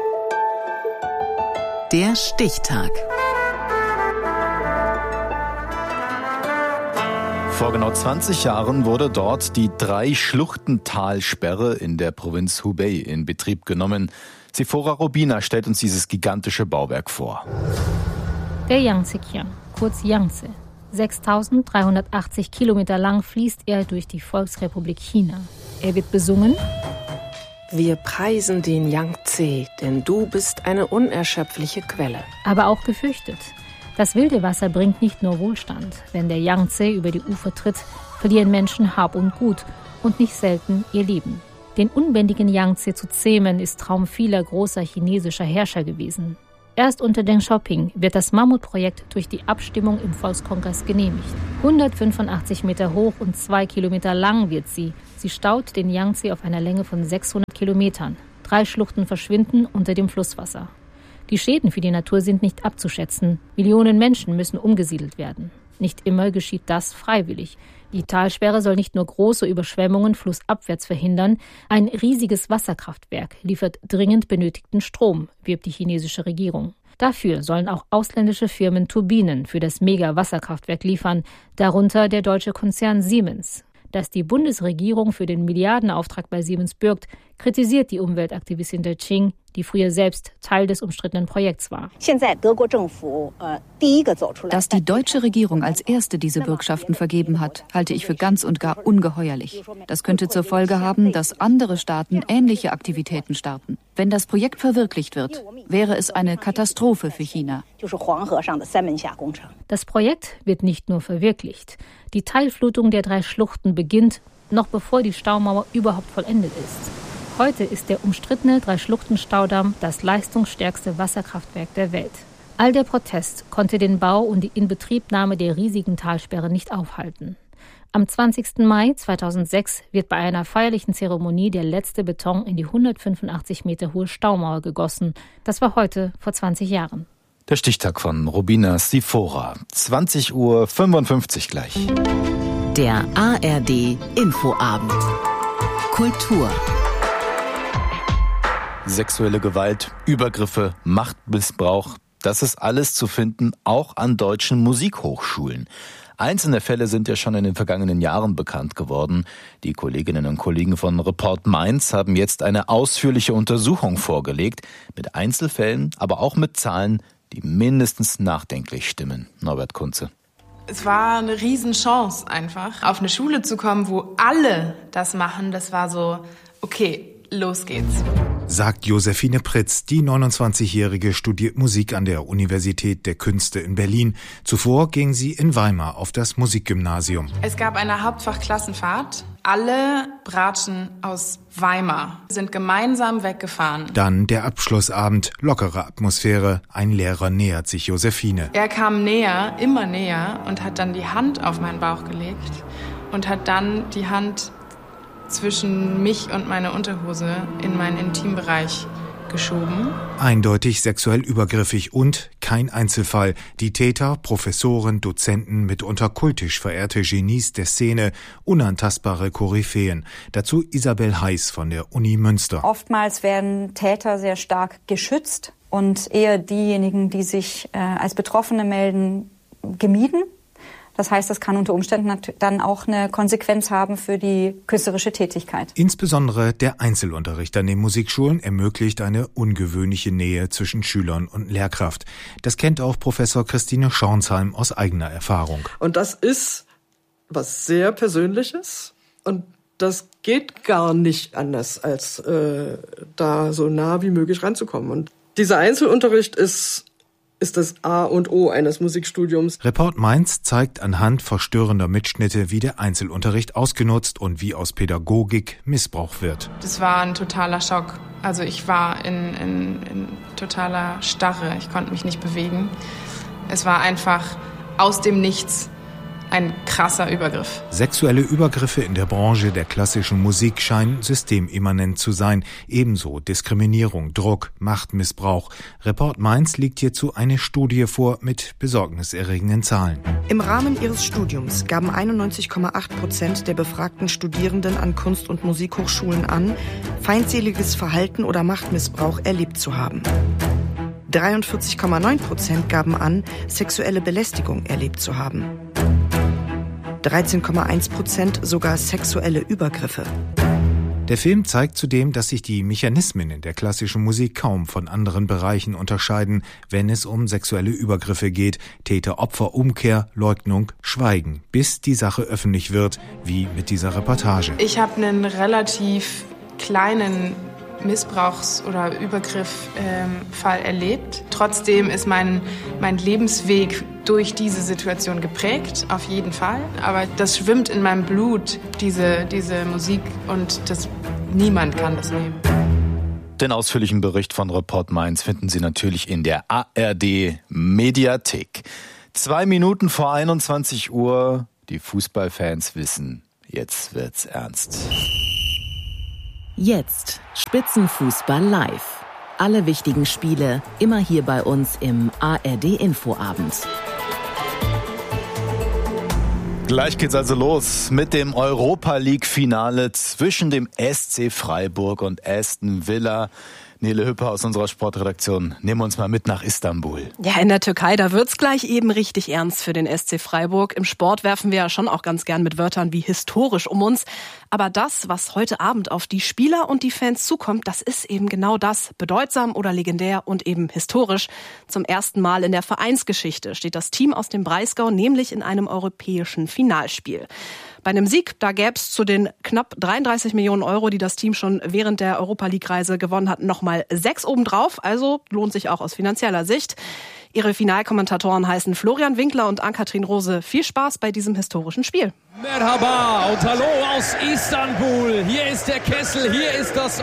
Der Stichtag. Vor genau zwanzig Jahren wurde dort die Drei-Schluchten-Talsperre in der Provinz Hubei in Betrieb genommen. Sephora Robina stellt uns dieses gigantische Bauwerk vor. Der Yangtze-Kiang, kurz Yangtze. sechstausenddreihundertachtzig Kilometer lang fließt er durch die Volksrepublik China. Er wird besungen. Wir preisen den Yangtze, denn du bist eine unerschöpfliche Quelle. Aber auch gefürchtet. Das wilde Wasser bringt nicht nur Wohlstand. Wenn der Yangtze über die Ufer tritt, verlieren Menschen Hab und Gut und nicht selten ihr Leben. Den unbändigen Yangtze zu zähmen, ist Traum vieler großer chinesischer Herrscher gewesen. Erst unter Deng Xiaoping wird das Mammutprojekt durch die Abstimmung im Volkskongress genehmigt. hundertfünfundachtzig Meter hoch und zwei Kilometer lang wird sie. Sie staut den Yangtze auf einer Länge von sechshundert Kilometern. Drei Schluchten verschwinden unter dem Flusswasser. Die Schäden für die Natur sind nicht abzuschätzen. Millionen Menschen müssen umgesiedelt werden. Nicht immer geschieht das freiwillig. Die Talsperre soll nicht nur große Überschwemmungen flussabwärts verhindern, ein riesiges Wasserkraftwerk liefert dringend benötigten Strom, wirbt die chinesische Regierung. Dafür sollen auch ausländische Firmen Turbinen für das Mega-Wasserkraftwerk liefern, darunter der deutsche Konzern Siemens. Dass die Bundesregierung für den Milliardenauftrag bei Siemens bürgt, kritisiert die Umweltaktivistin Dai Qing, die früher selbst Teil des umstrittenen Projekts war. Dass die deutsche Regierung als erste diese Bürgschaften vergeben hat, halte ich für ganz und gar ungeheuerlich. Das könnte zur Folge haben, dass andere Staaten ähnliche Aktivitäten starten. Wenn das Projekt verwirklicht wird, wäre es eine Katastrophe für China. Das Projekt wird nicht nur verwirklicht. Die Teilflutung der drei Schluchten beginnt, noch bevor die Staumauer überhaupt vollendet ist. Heute ist der umstrittene Drei-Schluchten-Staudamm das leistungsstärkste Wasserkraftwerk der Welt. All der Protest konnte den Bau und die Inbetriebnahme der riesigen Talsperre nicht aufhalten. Am zwanzigsten Mai zweitausendsechs wird bei einer feierlichen Zeremonie der letzte Beton in die hundertfünfundachtzig Meter hohe Staumauer gegossen. Das war heute vor zwanzig Jahren. Der Stichtag von Robina Sephora. zwanzig Uhr fünfundfünfzig gleich. Der A R D Infoabend. Kultur. Sexuelle Gewalt, Übergriffe, Machtmissbrauch, das ist alles zu finden, auch an deutschen Musikhochschulen. Einzelne Fälle sind ja schon in den vergangenen Jahren bekannt geworden. Die Kolleginnen und Kollegen von Report Mainz haben jetzt eine ausführliche Untersuchung vorgelegt, mit Einzelfällen, aber auch mit Zahlen, die mindestens nachdenklich stimmen. Norbert Kunze. Es war eine Riesenchance einfach, auf eine Schule zu kommen, wo alle das machen. Das war so, okay, los geht's. Sagt Josephine Pritz. Die neunundzwanzigjährige studiert Musik an der Universität der Künste in Berlin. Zuvor ging sie in Weimar auf das Musikgymnasium. Es gab eine Hauptfachklassenfahrt. Alle Bratschen aus Weimar sind gemeinsam weggefahren. Dann der Abschlussabend, lockere Atmosphäre. Ein Lehrer nähert sich Josephine. Er kam näher, immer näher und hat dann die Hand auf meinen Bauch gelegt und hat dann die Hand zwischen mich und meine Unterhose in meinen Intimbereich geschoben. Eindeutig sexuell übergriffig und kein Einzelfall. Die Täter, Professoren, Dozenten, mitunter kultisch verehrte Genies der Szene, unantastbare Koryphäen. Dazu Isabel Heiß von der Uni Münster. Oftmals werden Täter sehr stark geschützt und eher diejenigen, die sich äh, als Betroffene melden, gemieden. Das heißt, das kann unter Umständen dann auch eine Konsequenz haben für die künstlerische Tätigkeit. Insbesondere der Einzelunterricht an den Musikschulen ermöglicht eine ungewöhnliche Nähe zwischen Schülern und Lehrkraft. Das kennt auch Professor Christine Schornsheim aus eigener Erfahrung. Und das ist was sehr Persönliches und das geht gar nicht anders, als äh, da so nah wie möglich ranzukommen. Und dieser Einzelunterricht ist ist das A und O eines Musikstudiums. Report Mainz zeigt anhand verstörender Mitschnitte, wie der Einzelunterricht ausgenutzt und wie aus Pädagogik Missbrauch wird. Das war ein totaler Schock. Also ich war in, in, in totaler Starre. Ich konnte mich nicht bewegen. Es war einfach aus dem Nichts ein krasser Übergriff. Sexuelle Übergriffe in der Branche der klassischen Musik scheinen systemimmanent zu sein. Ebenso Diskriminierung, Druck, Machtmissbrauch. Report Mainz legt hierzu eine Studie vor mit besorgniserregenden Zahlen. Im Rahmen ihres Studiums gaben einundneunzig Komma acht Prozent der befragten Studierenden an Kunst- und Musikhochschulen an, feindseliges Verhalten oder Machtmissbrauch erlebt zu haben. dreiundvierzig Komma neun Prozent gaben an, sexuelle Belästigung erlebt zu haben. dreizehn Komma eins Prozent sogar sexuelle Übergriffe. Der Film zeigt zudem, dass sich die Mechanismen in der klassischen Musik kaum von anderen Bereichen unterscheiden, wenn es um sexuelle Übergriffe geht. Täter-Opfer-Umkehr, Leugnung, Schweigen, bis die Sache öffentlich wird, wie mit dieser Reportage. Ich habe einen relativ kleinen Missbrauchs- oder Übergriff-Fall ähm, erlebt. Trotzdem ist mein, mein Lebensweg durch diese Situation geprägt, auf jeden Fall. Aber das schwimmt in meinem Blut, diese, diese Musik, und das, niemand kann das nehmen. Den ausführlichen Bericht von Report Mainz finden Sie natürlich in der A R D Mediathek. Zwei Minuten vor einundzwanzig Uhr. Die Fußballfans wissen, jetzt wird's ernst. Jetzt Spitzenfußball live. Alle wichtigen Spiele immer hier bei uns im A R D Infoabend. Gleich geht's also los mit dem Europa-League-Finale zwischen dem S C Freiburg und Aston Villa. Nele Hüpper aus unserer Sportredaktion, nehmen wir uns mal mit nach Istanbul. Ja, in der Türkei, da wird's gleich eben richtig ernst für den S C Freiburg. Im Sport werfen wir ja schon auch ganz gern mit Wörtern wie historisch um uns. Aber das, was heute Abend auf die Spieler und die Fans zukommt, das ist eben genau das. Bedeutsam oder legendär und eben historisch. Zum ersten Mal in der Vereinsgeschichte steht das Team aus dem Breisgau nämlich in einem europäischen Finalspiel. Bei einem Sieg, da gäbe es zu den knapp dreiunddreißig Millionen Euro, die das Team schon während der Europa-League-Reise gewonnen hat, nochmal sechs obendrauf. Also lohnt sich auch aus finanzieller Sicht. Ihre Finalkommentatoren heißen Florian Winkler und Ann-Kathrin Rose. Viel Spaß bei diesem historischen Spiel. Merhaba und hallo aus Istanbul. Hier ist der Kessel, hier ist das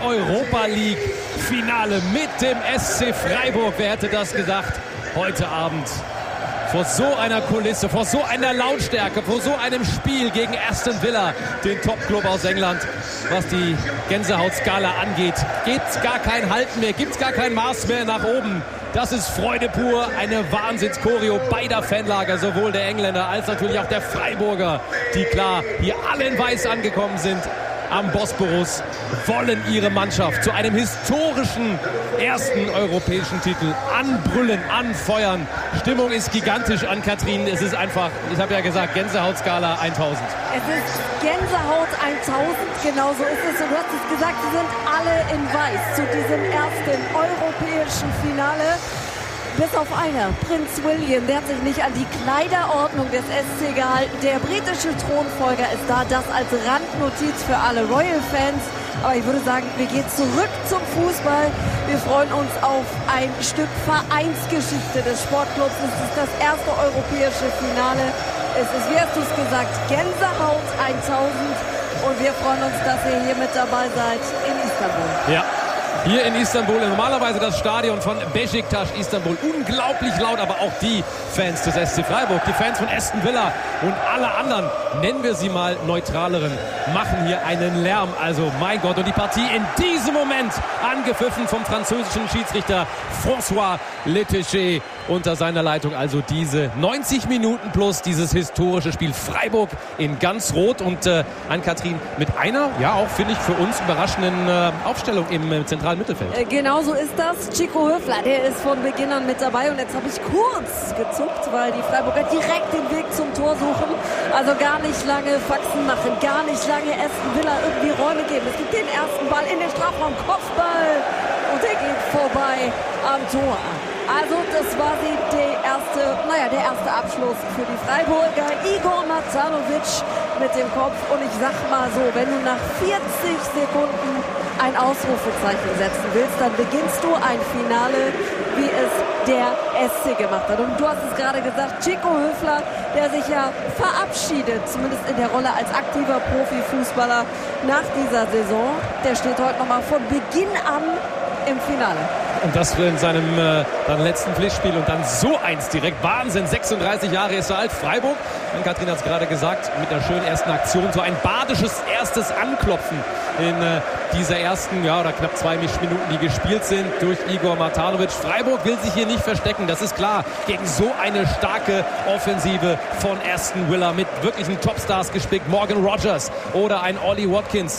Europa-League-Finale mit dem S C Freiburg. Wer hätte das gedacht? Heute Abend. Vor so einer Kulisse, vor so einer Lautstärke, vor so einem Spiel gegen Aston Villa, den Top-Club aus England. Was die Gänsehautskala angeht, gibt's gar kein Halten mehr, gibt's gar kein Maß mehr nach oben. Das ist Freude pur, eine Wahnsinns-Choreo beider Fanlager, sowohl der Engländer als natürlich auch der Freiburger, die klar hier alle in Weiß angekommen sind am Bosporus, wollen ihre Mannschaft zu einem historischen ersten europäischen Titel anbrüllen, anfeuern. Stimmung ist gigantisch, Ann-Kathrin. Es ist einfach, ich habe ja gesagt, Gänsehautskala tausend. Es ist Gänsehaut tausend, genau so ist es. Und du hast es gesagt, sie sind alle in Weiß zu diesem ersten europäischen Finale. Bis auf einer, Prinz William, der hat sich nicht an die Kleiderordnung des S C gehalten. Der britische Thronfolger ist da, das als Randnotiz für alle Royal-Fans. Aber ich würde sagen, wir gehen zurück zum Fußball. Wir freuen uns auf ein Stück Vereinsgeschichte des Sportclubs. Es ist das erste europäische Finale. Es ist, wie hast du es gesagt, Gänsehaut tausend. Und wir freuen uns, dass ihr hier mit dabei seid in Istanbul. Ja. Hier in Istanbul, normalerweise das Stadion von Beşiktaş Istanbul. Unglaublich laut, aber auch die Fans des S C Freiburg, die Fans von Aston Villa und alle anderen, nennen wir sie mal neutraleren, machen hier einen Lärm. Also mein Gott, und die Partie in diesem Moment angepfiffen vom französischen Schiedsrichter François Letéché unter seiner Leitung. Also diese neunzig Minuten plus dieses historische Spiel. Freiburg in ganz Rot und äh, Ann-Kathrin mit einer, ja auch finde ich für uns überraschenden äh, Aufstellung im äh, zentralen Mittelfeld. Äh, genau so ist das. Chico Höfler, der ist von Beginn an mit dabei. Und jetzt habe ich kurz gezuckt, weil die Freiburger direkt den Weg zum Tor suchen. Also gar nicht lange Faxen machen, gar nicht lange Aston Villa irgendwie Räume geben. Es gibt den ersten Ball in den Strafraum, Kopfball. Und der geht vorbei am Tor. Also das war die, die erste, naja, der erste Abschluss für die Freiburger. Igor Matanovic mit dem Kopf. Und ich sag mal so, wenn du nach vierzig Sekunden ein Ausrufezeichen setzen willst, dann beginnst du ein Finale, wie es der S C gemacht hat. Und du hast es gerade gesagt, Chico Höfler, der sich ja verabschiedet, zumindest in der Rolle als aktiver Profifußballer nach dieser Saison. Der steht heute nochmal von Beginn an im Finale. Und das in seinem äh, dann letzten Pflichtspiel und dann so eins direkt. Wahnsinn, sechsunddreißig Jahre ist er alt. Freiburg, Ann-Kathrin hat es gerade gesagt, mit einer schönen ersten Aktion. So ein badisches erstes Anklopfen in äh, dieser ersten, ja, oder knapp zwei Minuten, die gespielt sind durch Igor Matanovic. Freiburg will sich hier nicht verstecken, das ist klar. Gegen so eine starke Offensive von Aston Villa mit wirklichen Topstars gespickt. Morgan Rogers oder ein Ollie Watkins.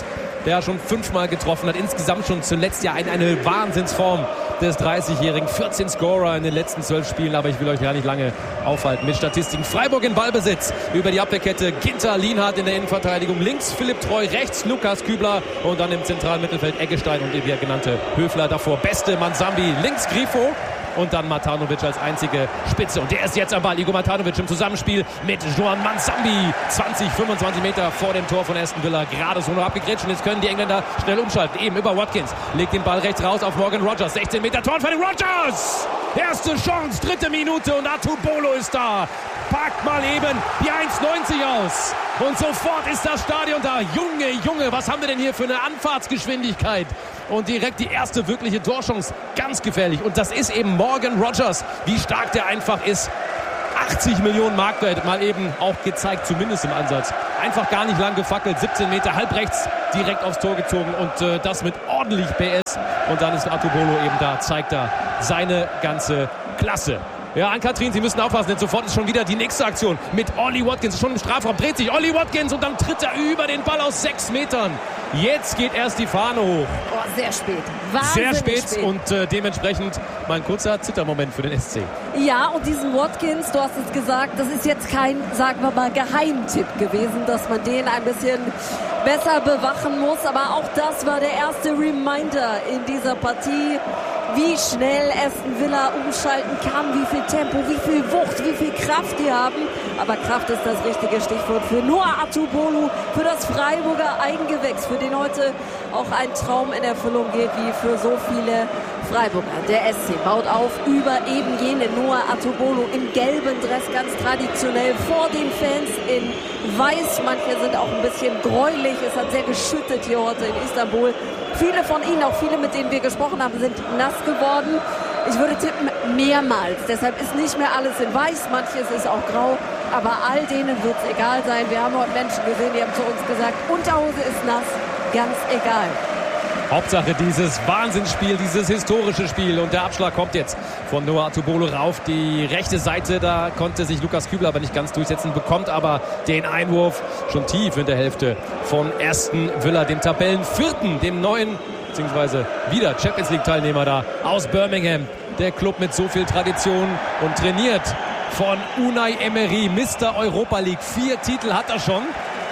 der schon fünfmal getroffen hat. Insgesamt schon zuletzt ja eine, eine Wahnsinnsform des dreißigjährigen. vierzehn Scorer in den letzten zwölf Spielen, aber ich will euch gar nicht lange aufhalten mit Statistiken. Freiburg in Ballbesitz über die Abwehrkette. Ginter, Lienhardt in der Innenverteidigung. Links Philipp Treu, rechts Lukas Kübler und dann im zentralen Mittelfeld Eggestein und wie er genannte Höfler davor. Beste Mansambi, links Grifo. Und dann Matanovic als einzige Spitze. Und der ist jetzt am Ball. Igor Matanovic im Zusammenspiel mit Joan Mansambi. zwanzig, fünfundzwanzig Meter vor dem Tor von Aston Villa. Gerade so noch abgegrätscht. Und jetzt können die Engländer schnell umschalten. Eben über Watkins. Legt den Ball rechts raus auf Morgan Rogers. sechzehn Meter Tor für den Rogers. Erste Chance, dritte Minute. Und Atubolo ist da. Packt mal eben die eins neunzig aus. Und sofort ist das Stadion da. Junge, Junge, was haben wir denn hier für eine Anfahrtsgeschwindigkeit? Und direkt die erste wirkliche Torchance. Ganz gefährlich. Und das ist eben Morgan Rogers. Wie stark der einfach ist. achtzig Millionen Marktwert mal eben auch gezeigt, zumindest im Ansatz. Einfach gar nicht lang gefackelt. siebzehn Meter halb rechts direkt aufs Tor gezogen. Und äh, das mit ordentlich P S. Und dann ist Atubolo eben da. Zeigt da seine ganze Klasse. Ja, Ann-Kathrin, Sie müssen aufpassen, denn sofort ist schon wieder die nächste Aktion mit Ollie Watkins. Schon im Strafraum dreht sich Ollie Watkins und dann tritt er über den Ball aus sechs Metern. Jetzt geht erst die Fahne hoch. Oh, sehr spät. Sehr spät, spät. und äh, dementsprechend mal ein kurzer Zittermoment für den S C. Ja, und diesen Watkins, du hast es gesagt, das ist jetzt kein, sagen wir mal, Geheimtipp gewesen, dass man den ein bisschen besser bewachen muss. Aber auch das war der erste Reminder in dieser Partie, wie schnell Aston Villa umschalten kann, wie viel Tempo, wie viel Wucht, wie viel Kraft die haben. Aber Kraft ist das richtige Stichwort für Noah Atubolo, für das Freiburger Eigengewächs, für den heute auch ein Traum in Erfüllung geht, wie für so viele Freiburger. Der S C baut auf über eben jene Noah Atubolo im gelben Dress, ganz traditionell vor den Fans in weiß. Manche sind auch ein bisschen gräulich. Es hat sehr geschüttet hier heute in Istanbul. Viele von ihnen, auch viele, mit denen wir gesprochen haben, sind nass geworden. Ich würde tippen, mehrmals. Deshalb ist nicht mehr alles in weiß, manches ist auch grau. Aber all denen wird es egal sein. Wir haben heute Menschen gesehen, die haben zu uns gesagt, Unterhose ist nass, ganz egal. Hauptsache dieses Wahnsinnsspiel, dieses historische Spiel. Und der Abschlag kommt jetzt von Noah Atubolo rauf. Die rechte Seite, da konnte sich Lukas Kübler aber nicht ganz durchsetzen, bekommt aber den Einwurf schon tief in der Hälfte von Aston Villa, dem Tabellenvierten, dem neuen, beziehungsweise wieder Champions League Teilnehmer da aus Birmingham. Der Club mit so viel Tradition und trainiert von Unai Emery, Mister Europa League. Vier Titel hat er schon.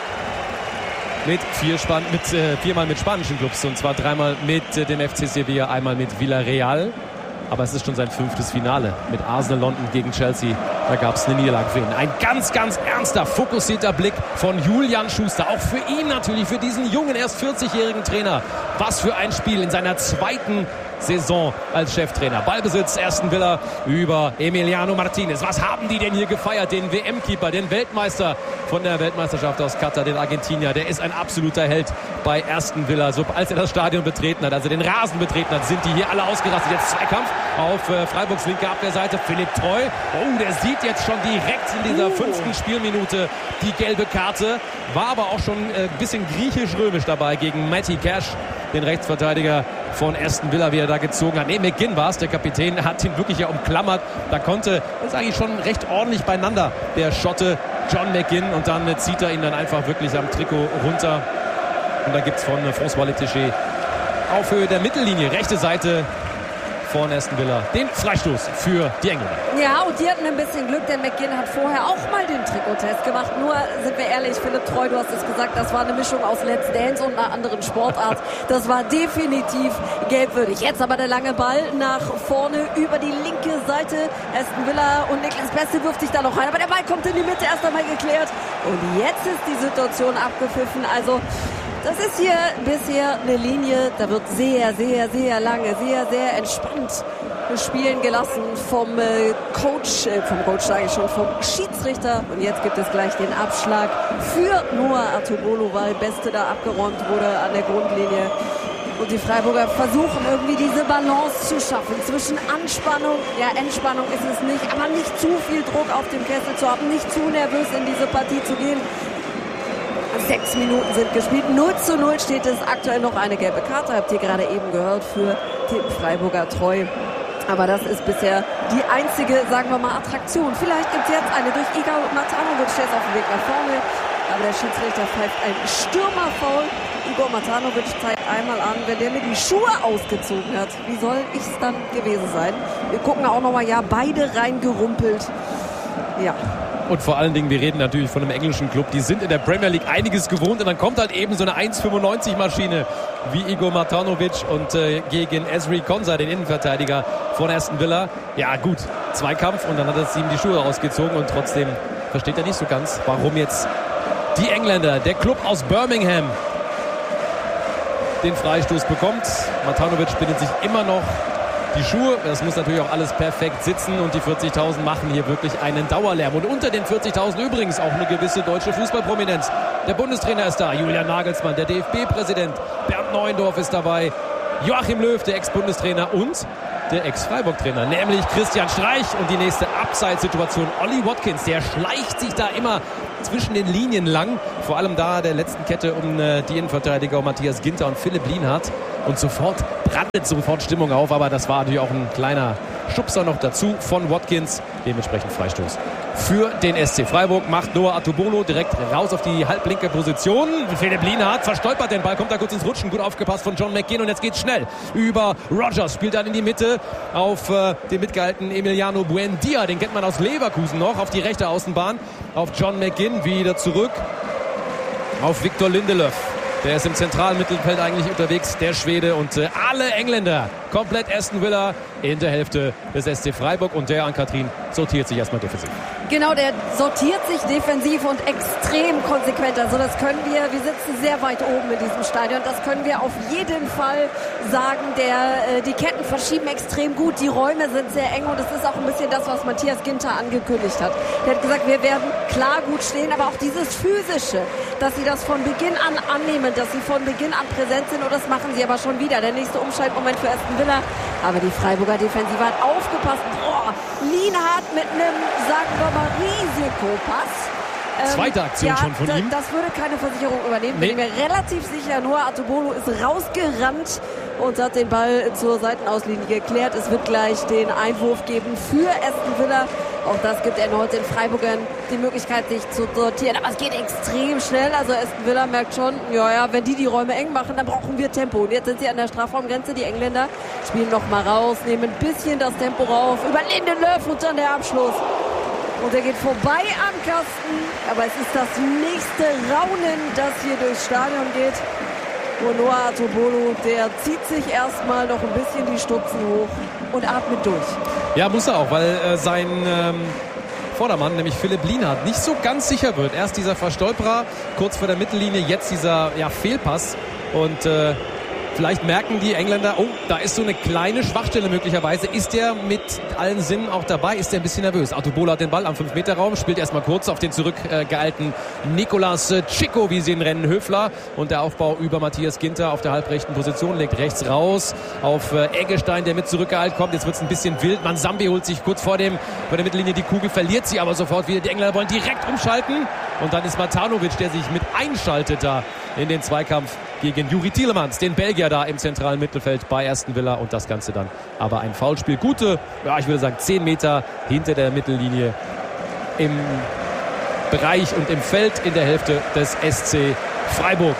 Mit, vier Span- mit äh, viermal mit spanischen Clubs, und zwar dreimal mit äh, dem F C Sevilla, einmal mit Villarreal. Aber es ist schon sein fünftes Finale mit Arsenal London gegen Chelsea. Da gab es eine Niederlage für ihn. Ein ganz, ganz ernster, fokussierter Blick von Julian Schuster. Auch für ihn natürlich, für diesen jungen, erst vierzigjährigen Trainer. Was für ein Spiel in seiner zweiten Saison als Cheftrainer. Ballbesitz Aston Villa über Emiliano Martinez. Was haben die denn hier gefeiert? Den W M-Keeper, den Weltmeister von der Weltmeisterschaft aus Katar, den Argentinier. Der ist ein absoluter Held bei Aston Villa. So, als er das Stadion betreten hat, als er den Rasen betreten hat, sind die hier alle ausgerastet. Jetzt Zweikampf auf äh, Freiburgs linke Abwehrseite. Philipp Treu. Oh, der sieht jetzt schon direkt in dieser fünften Spielminute die gelbe Karte. War aber auch schon ein äh, bisschen griechisch-römisch dabei gegen Matty Cash, den Rechtsverteidiger von Aston Villa, wie er da gezogen hat. Nee, McGinn war es, der Kapitän, hat ihn wirklich ja umklammert. Da konnte, das ist eigentlich schon recht ordentlich beieinander, der Schotte John McGinn. Und dann äh, zieht er ihn dann einfach wirklich am Trikot runter. Und da gibt es von äh, François Letticher auf Höhe der Mittellinie, rechte Seite von Aston Villa, den Freistoß für die Engländer. Ja, und die hatten ein bisschen Glück, denn McGinn hat vorher auch mal den Trikottest gemacht. Nur, sind wir ehrlich, Philipp Treu, du hast es gesagt, das war eine Mischung aus Let's Dance und einer anderen Sportart. Das war definitiv gelbwürdig. Jetzt aber der lange Ball nach vorne über die linke Seite. Aston Villa und Niklas Beste wirft sich da noch rein. Aber der Ball kommt in die Mitte, erst einmal geklärt. Und jetzt ist die Situation abgepfiffen. Also, das ist hier bisher eine Linie, da wird sehr, sehr, sehr lange, sehr, sehr entspannt spielen gelassen vom äh, Coach, äh, vom Coach sage ich schon, vom Schiedsrichter. Und jetzt gibt es gleich den Abschlag für Noah Atubolo, weil Beste da abgeräumt wurde an der Grundlinie. Und die Freiburger versuchen irgendwie diese Balance zu schaffen zwischen Anspannung, ja Entspannung ist es nicht, aber nicht zu viel Druck auf dem Kessel zu haben, nicht zu nervös in diese Partie zu gehen. Sechs Minuten sind gespielt. null zu null steht es aktuell, noch eine gelbe Karte. Habt ihr gerade eben gehört für den Freiburger Treu. Aber das ist bisher die einzige, sagen wir mal, Attraktion. Vielleicht gibt es jetzt eine durch Igor Matanovic, der ist auf dem Weg nach vorne. Aber der Schiedsrichter pfeift ein Stürmerfoul. Igor Matanovic zeigt einmal an, wenn der mir die Schuhe ausgezogen hat, wie soll ich es dann gewesen sein? Wir gucken auch nochmal, ja, beide reingerumpelt. Ja. Und vor allen Dingen, wir reden natürlich von einem englischen Club, die sind in der Premier League einiges gewohnt und dann kommt halt eben so eine eins fünfundneunzig Maschine wie Igor Matanovic und äh, gegen Ezri Konsa, den Innenverteidiger von Aston Villa. Ja gut, Zweikampf und dann hat es ihm die Schuhe ausgezogen und trotzdem versteht er nicht so ganz, warum jetzt die Engländer, der Club aus Birmingham, den Freistoß bekommt. Matanovic bindet sich immer noch die Schuhe. Das muss natürlich auch alles perfekt sitzen und die vierzigtausend machen hier wirklich einen Dauerlärm. Und unter den vierzigtausend übrigens auch eine gewisse deutsche Fußballprominenz. Der Bundestrainer ist da, Julian Nagelsmann, der D F B-Präsident Bernd Neuendorf ist dabei, Joachim Löw, der Ex-Bundestrainer und der Ex-Freiburg-Trainer, nämlich Christian Streich. Und die nächste Abseitssituation, Ollie Watkins, der schleicht sich da immer zwischen den Linien lang, vor allem da der letzten Kette um äh, die Innenverteidiger Matthias Ginter und Philipp Lienhardt. Und sofort brandet sofort Stimmung auf, aber das war natürlich auch ein kleiner Schubser noch dazu von Watkins, dementsprechend Freistoß für den S C Freiburg. Macht Noah Atubolo direkt raus auf die halblinke Position. Philipp Lienhardt verstolpert den Ball, kommt da kurz ins Rutschen, gut aufgepasst von John McGinn und jetzt geht's schnell über Rogers, spielt dann in die Mitte auf äh, den mitgehaltenen Emiliano Buendia, den kennt man aus Leverkusen noch, auf die rechte Außenbahn, auf John McGinn, wieder zurück auf Victor Lindelöf. Der ist im zentralen Mittelfeld eigentlich unterwegs, der Schwede, und äh, alle Engländer, komplett Aston Villa in der Hälfte des S C Freiburg, und der Ann-Kathrin sortiert sich erstmal defensiv. Genau, der sortiert sich defensiv und extrem konsequent. Also das können wir, wir sitzen sehr weit oben in diesem Stadion, das können wir auf jeden Fall sagen. Der, äh, die Ketten verschieben extrem gut, die Räume sind sehr eng und es ist auch ein bisschen das, was Matthias Ginter angekündigt hat. Der hat gesagt, wir werden klar gut stehen, aber auch dieses Physische, dass sie das von Beginn an annehmen, dass sie von Beginn an präsent sind, und das machen sie aber schon wieder. Der nächste Umschaltmoment für Aston Villa, aber die Freiburger Defensive hat aufgepasst. Boah, Lienhardt mit einem, sagen wir mal, Risikopass. Ähm, Zweite Aktion ja, schon von da, ihm. Das würde keine Versicherung übernehmen. Nee. Bin ich mir relativ sicher. Noah Atubolo ist rausgerannt und hat den Ball zur Seitenauslinie geklärt. Es wird gleich den Einwurf geben für Aston Villa. Auch das gibt erneut den Freiburgern die Möglichkeit, sich zu sortieren. Aber es geht extrem schnell. Also Aston Villa merkt schon, ja, ja, wenn die die Räume eng machen, dann brauchen wir Tempo. Und jetzt sind sie an der Strafraumgrenze. Die Engländer spielen noch mal raus, nehmen ein bisschen das Tempo rauf. Über Lindelöf und dann der Abschluss. Und er geht vorbei am Kasten. Aber es ist das nächste Raunen, das hier durchs Stadion geht. Und Noah Atubolo, der zieht sich erstmal noch ein bisschen die Stutzen hoch und atmet durch. Ja, muss er auch, weil äh, sein ähm, Vordermann, nämlich Philipp Lienhardt, nicht so ganz sicher wird. Erst dieser Verstolperer kurz vor der Mittellinie, jetzt dieser ja, Fehlpass. Und äh, vielleicht merken die Engländer, oh, da ist so eine kleine Schwachstelle möglicherweise. Ist der mit allen Sinnen auch dabei? Ist der ein bisschen nervös? Atubolo hat den Ball am fünf Meter Raum, spielt erstmal kurz auf den zurückgeeilten Nicolas Chico, wie sie ihn nennen, Höfler. Und der Aufbau über Matthias Ginter auf der halbrechten Position, legt rechts raus auf Eggestein, der mit zurückgeeilt kommt. Jetzt wird es ein bisschen wild. Mansambi holt sich kurz vor, dem, vor der Mittellinie die Kugel, verliert sie aber sofort wieder. Die Engländer wollen direkt umschalten. Und dann ist Matanovic, der sich mit einschaltet da in den Zweikampf gegen Juri Tielemans, den Belgier da im zentralen Mittelfeld bei Aston Villa, und das Ganze dann aber ein Foulspiel. Gute, ja, ich würde sagen zehn Meter hinter der Mittellinie im Bereich und im Feld in der Hälfte des S C Freiburg.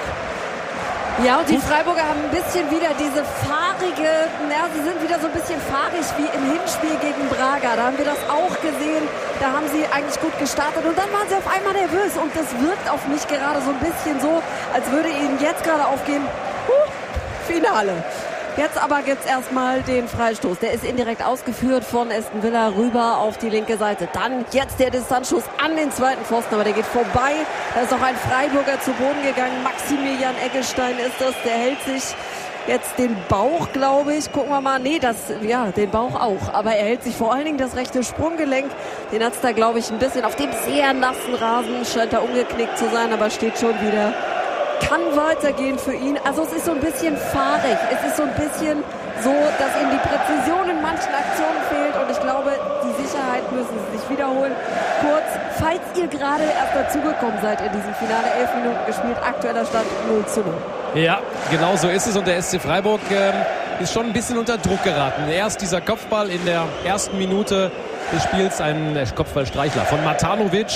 Ja, und die Freiburger haben ein bisschen wieder diese fahrige, ja, sie sind wieder so ein bisschen fahrig wie im Hinspiel gegen Braga. Da haben wir das auch gesehen. Da haben sie eigentlich gut gestartet und dann waren sie auf einmal nervös. Und das wirkt auf mich gerade so ein bisschen so, als würde ihnen jetzt gerade aufgehen, huh, Finale. Jetzt aber gibt es erstmal den Freistoß. Der ist indirekt ausgeführt von Aston Villa rüber auf die linke Seite. Dann jetzt der Distanzschuss an den zweiten Pfosten, aber der geht vorbei. Da ist auch ein Freiburger zu Boden gegangen. Maximilian Eggestein ist das. Der hält sich jetzt den Bauch, glaube ich. Gucken wir mal. Nee, das, ja, den Bauch auch. Aber er hält sich vor allen Dingen das rechte Sprunggelenk. Den hat es da, glaube ich, ein bisschen auf dem sehr nassen Rasen. Scheint da umgeknickt zu sein, aber steht schon wieder. Kann weitergehen für ihn. Also es ist so ein bisschen fahrig. Es ist so ein bisschen so, dass ihm die Präzision in manchen Aktionen fehlt. Und ich glaube, die Sicherheit müssen sie sich wiederholen. Kurz, falls ihr gerade erst dazugekommen seid in diesem Finale, elf Minuten gespielt, aktueller Stand null zu null. Ja, genau so ist es. Und der S C Freiburg ähm, ist schon ein bisschen unter Druck geraten. Erst dieser Kopfball in der ersten Minute des Spiels, ein Kopfballstreichler von Matanovic.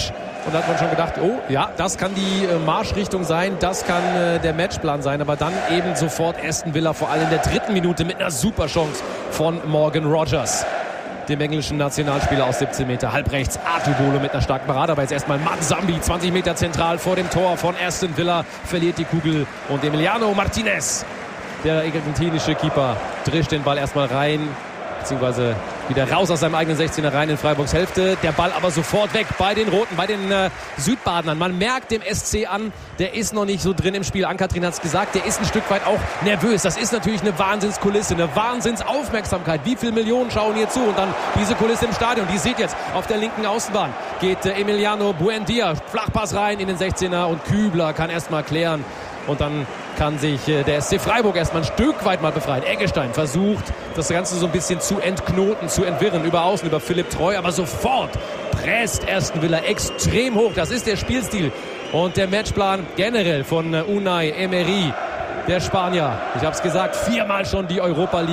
Und da hat man schon gedacht, oh ja, das kann die Marschrichtung sein, das kann äh, der Matchplan sein. Aber dann eben sofort Aston Villa, vor allem in der dritten Minute mit einer super Chance von Morgan Rogers, dem englischen Nationalspieler aus siebzehn Meter. Halbrechts Artubolo mit einer starken Parade. Aber jetzt erstmal Manzambi, zwanzig Meter zentral vor dem Tor von Aston Villa, verliert die Kugel. Und Emiliano Martinez, der argentinische Keeper, drischt den Ball erstmal rein, beziehungsweise wieder raus aus seinem eigenen sechzehner rein in Freiburgs Hälfte. Der Ball aber sofort weg bei den Roten, bei den äh, Südbadenern. Man merkt dem S C an, der ist noch nicht so drin im Spiel. Ann-Kathrin hat es gesagt, der ist ein Stück weit auch nervös. Das ist natürlich eine Wahnsinnskulisse, eine Wahnsinnsaufmerksamkeit. Wie viele Millionen schauen hier zu? Und dann diese Kulisse im Stadion. Die sieht jetzt auf der linken Außenbahn. Geht äh, Emiliano Buendia, Flachpass rein in den sechzehner und Kübler kann erstmal klären. Und dann kann sich äh, der S C Freiburg erstmal ein Stück weit mal befreien. Eggestein versucht, das Ganze so ein bisschen zu entknoten, zu entwirren, über Außen, über Philipp Treu, aber sofort presst Aston Villa extrem hoch. Das ist der Spielstil und der Matchplan generell von äh, Unai Emery, der Spanier. Ich habe es gesagt, viermal schon die Europa League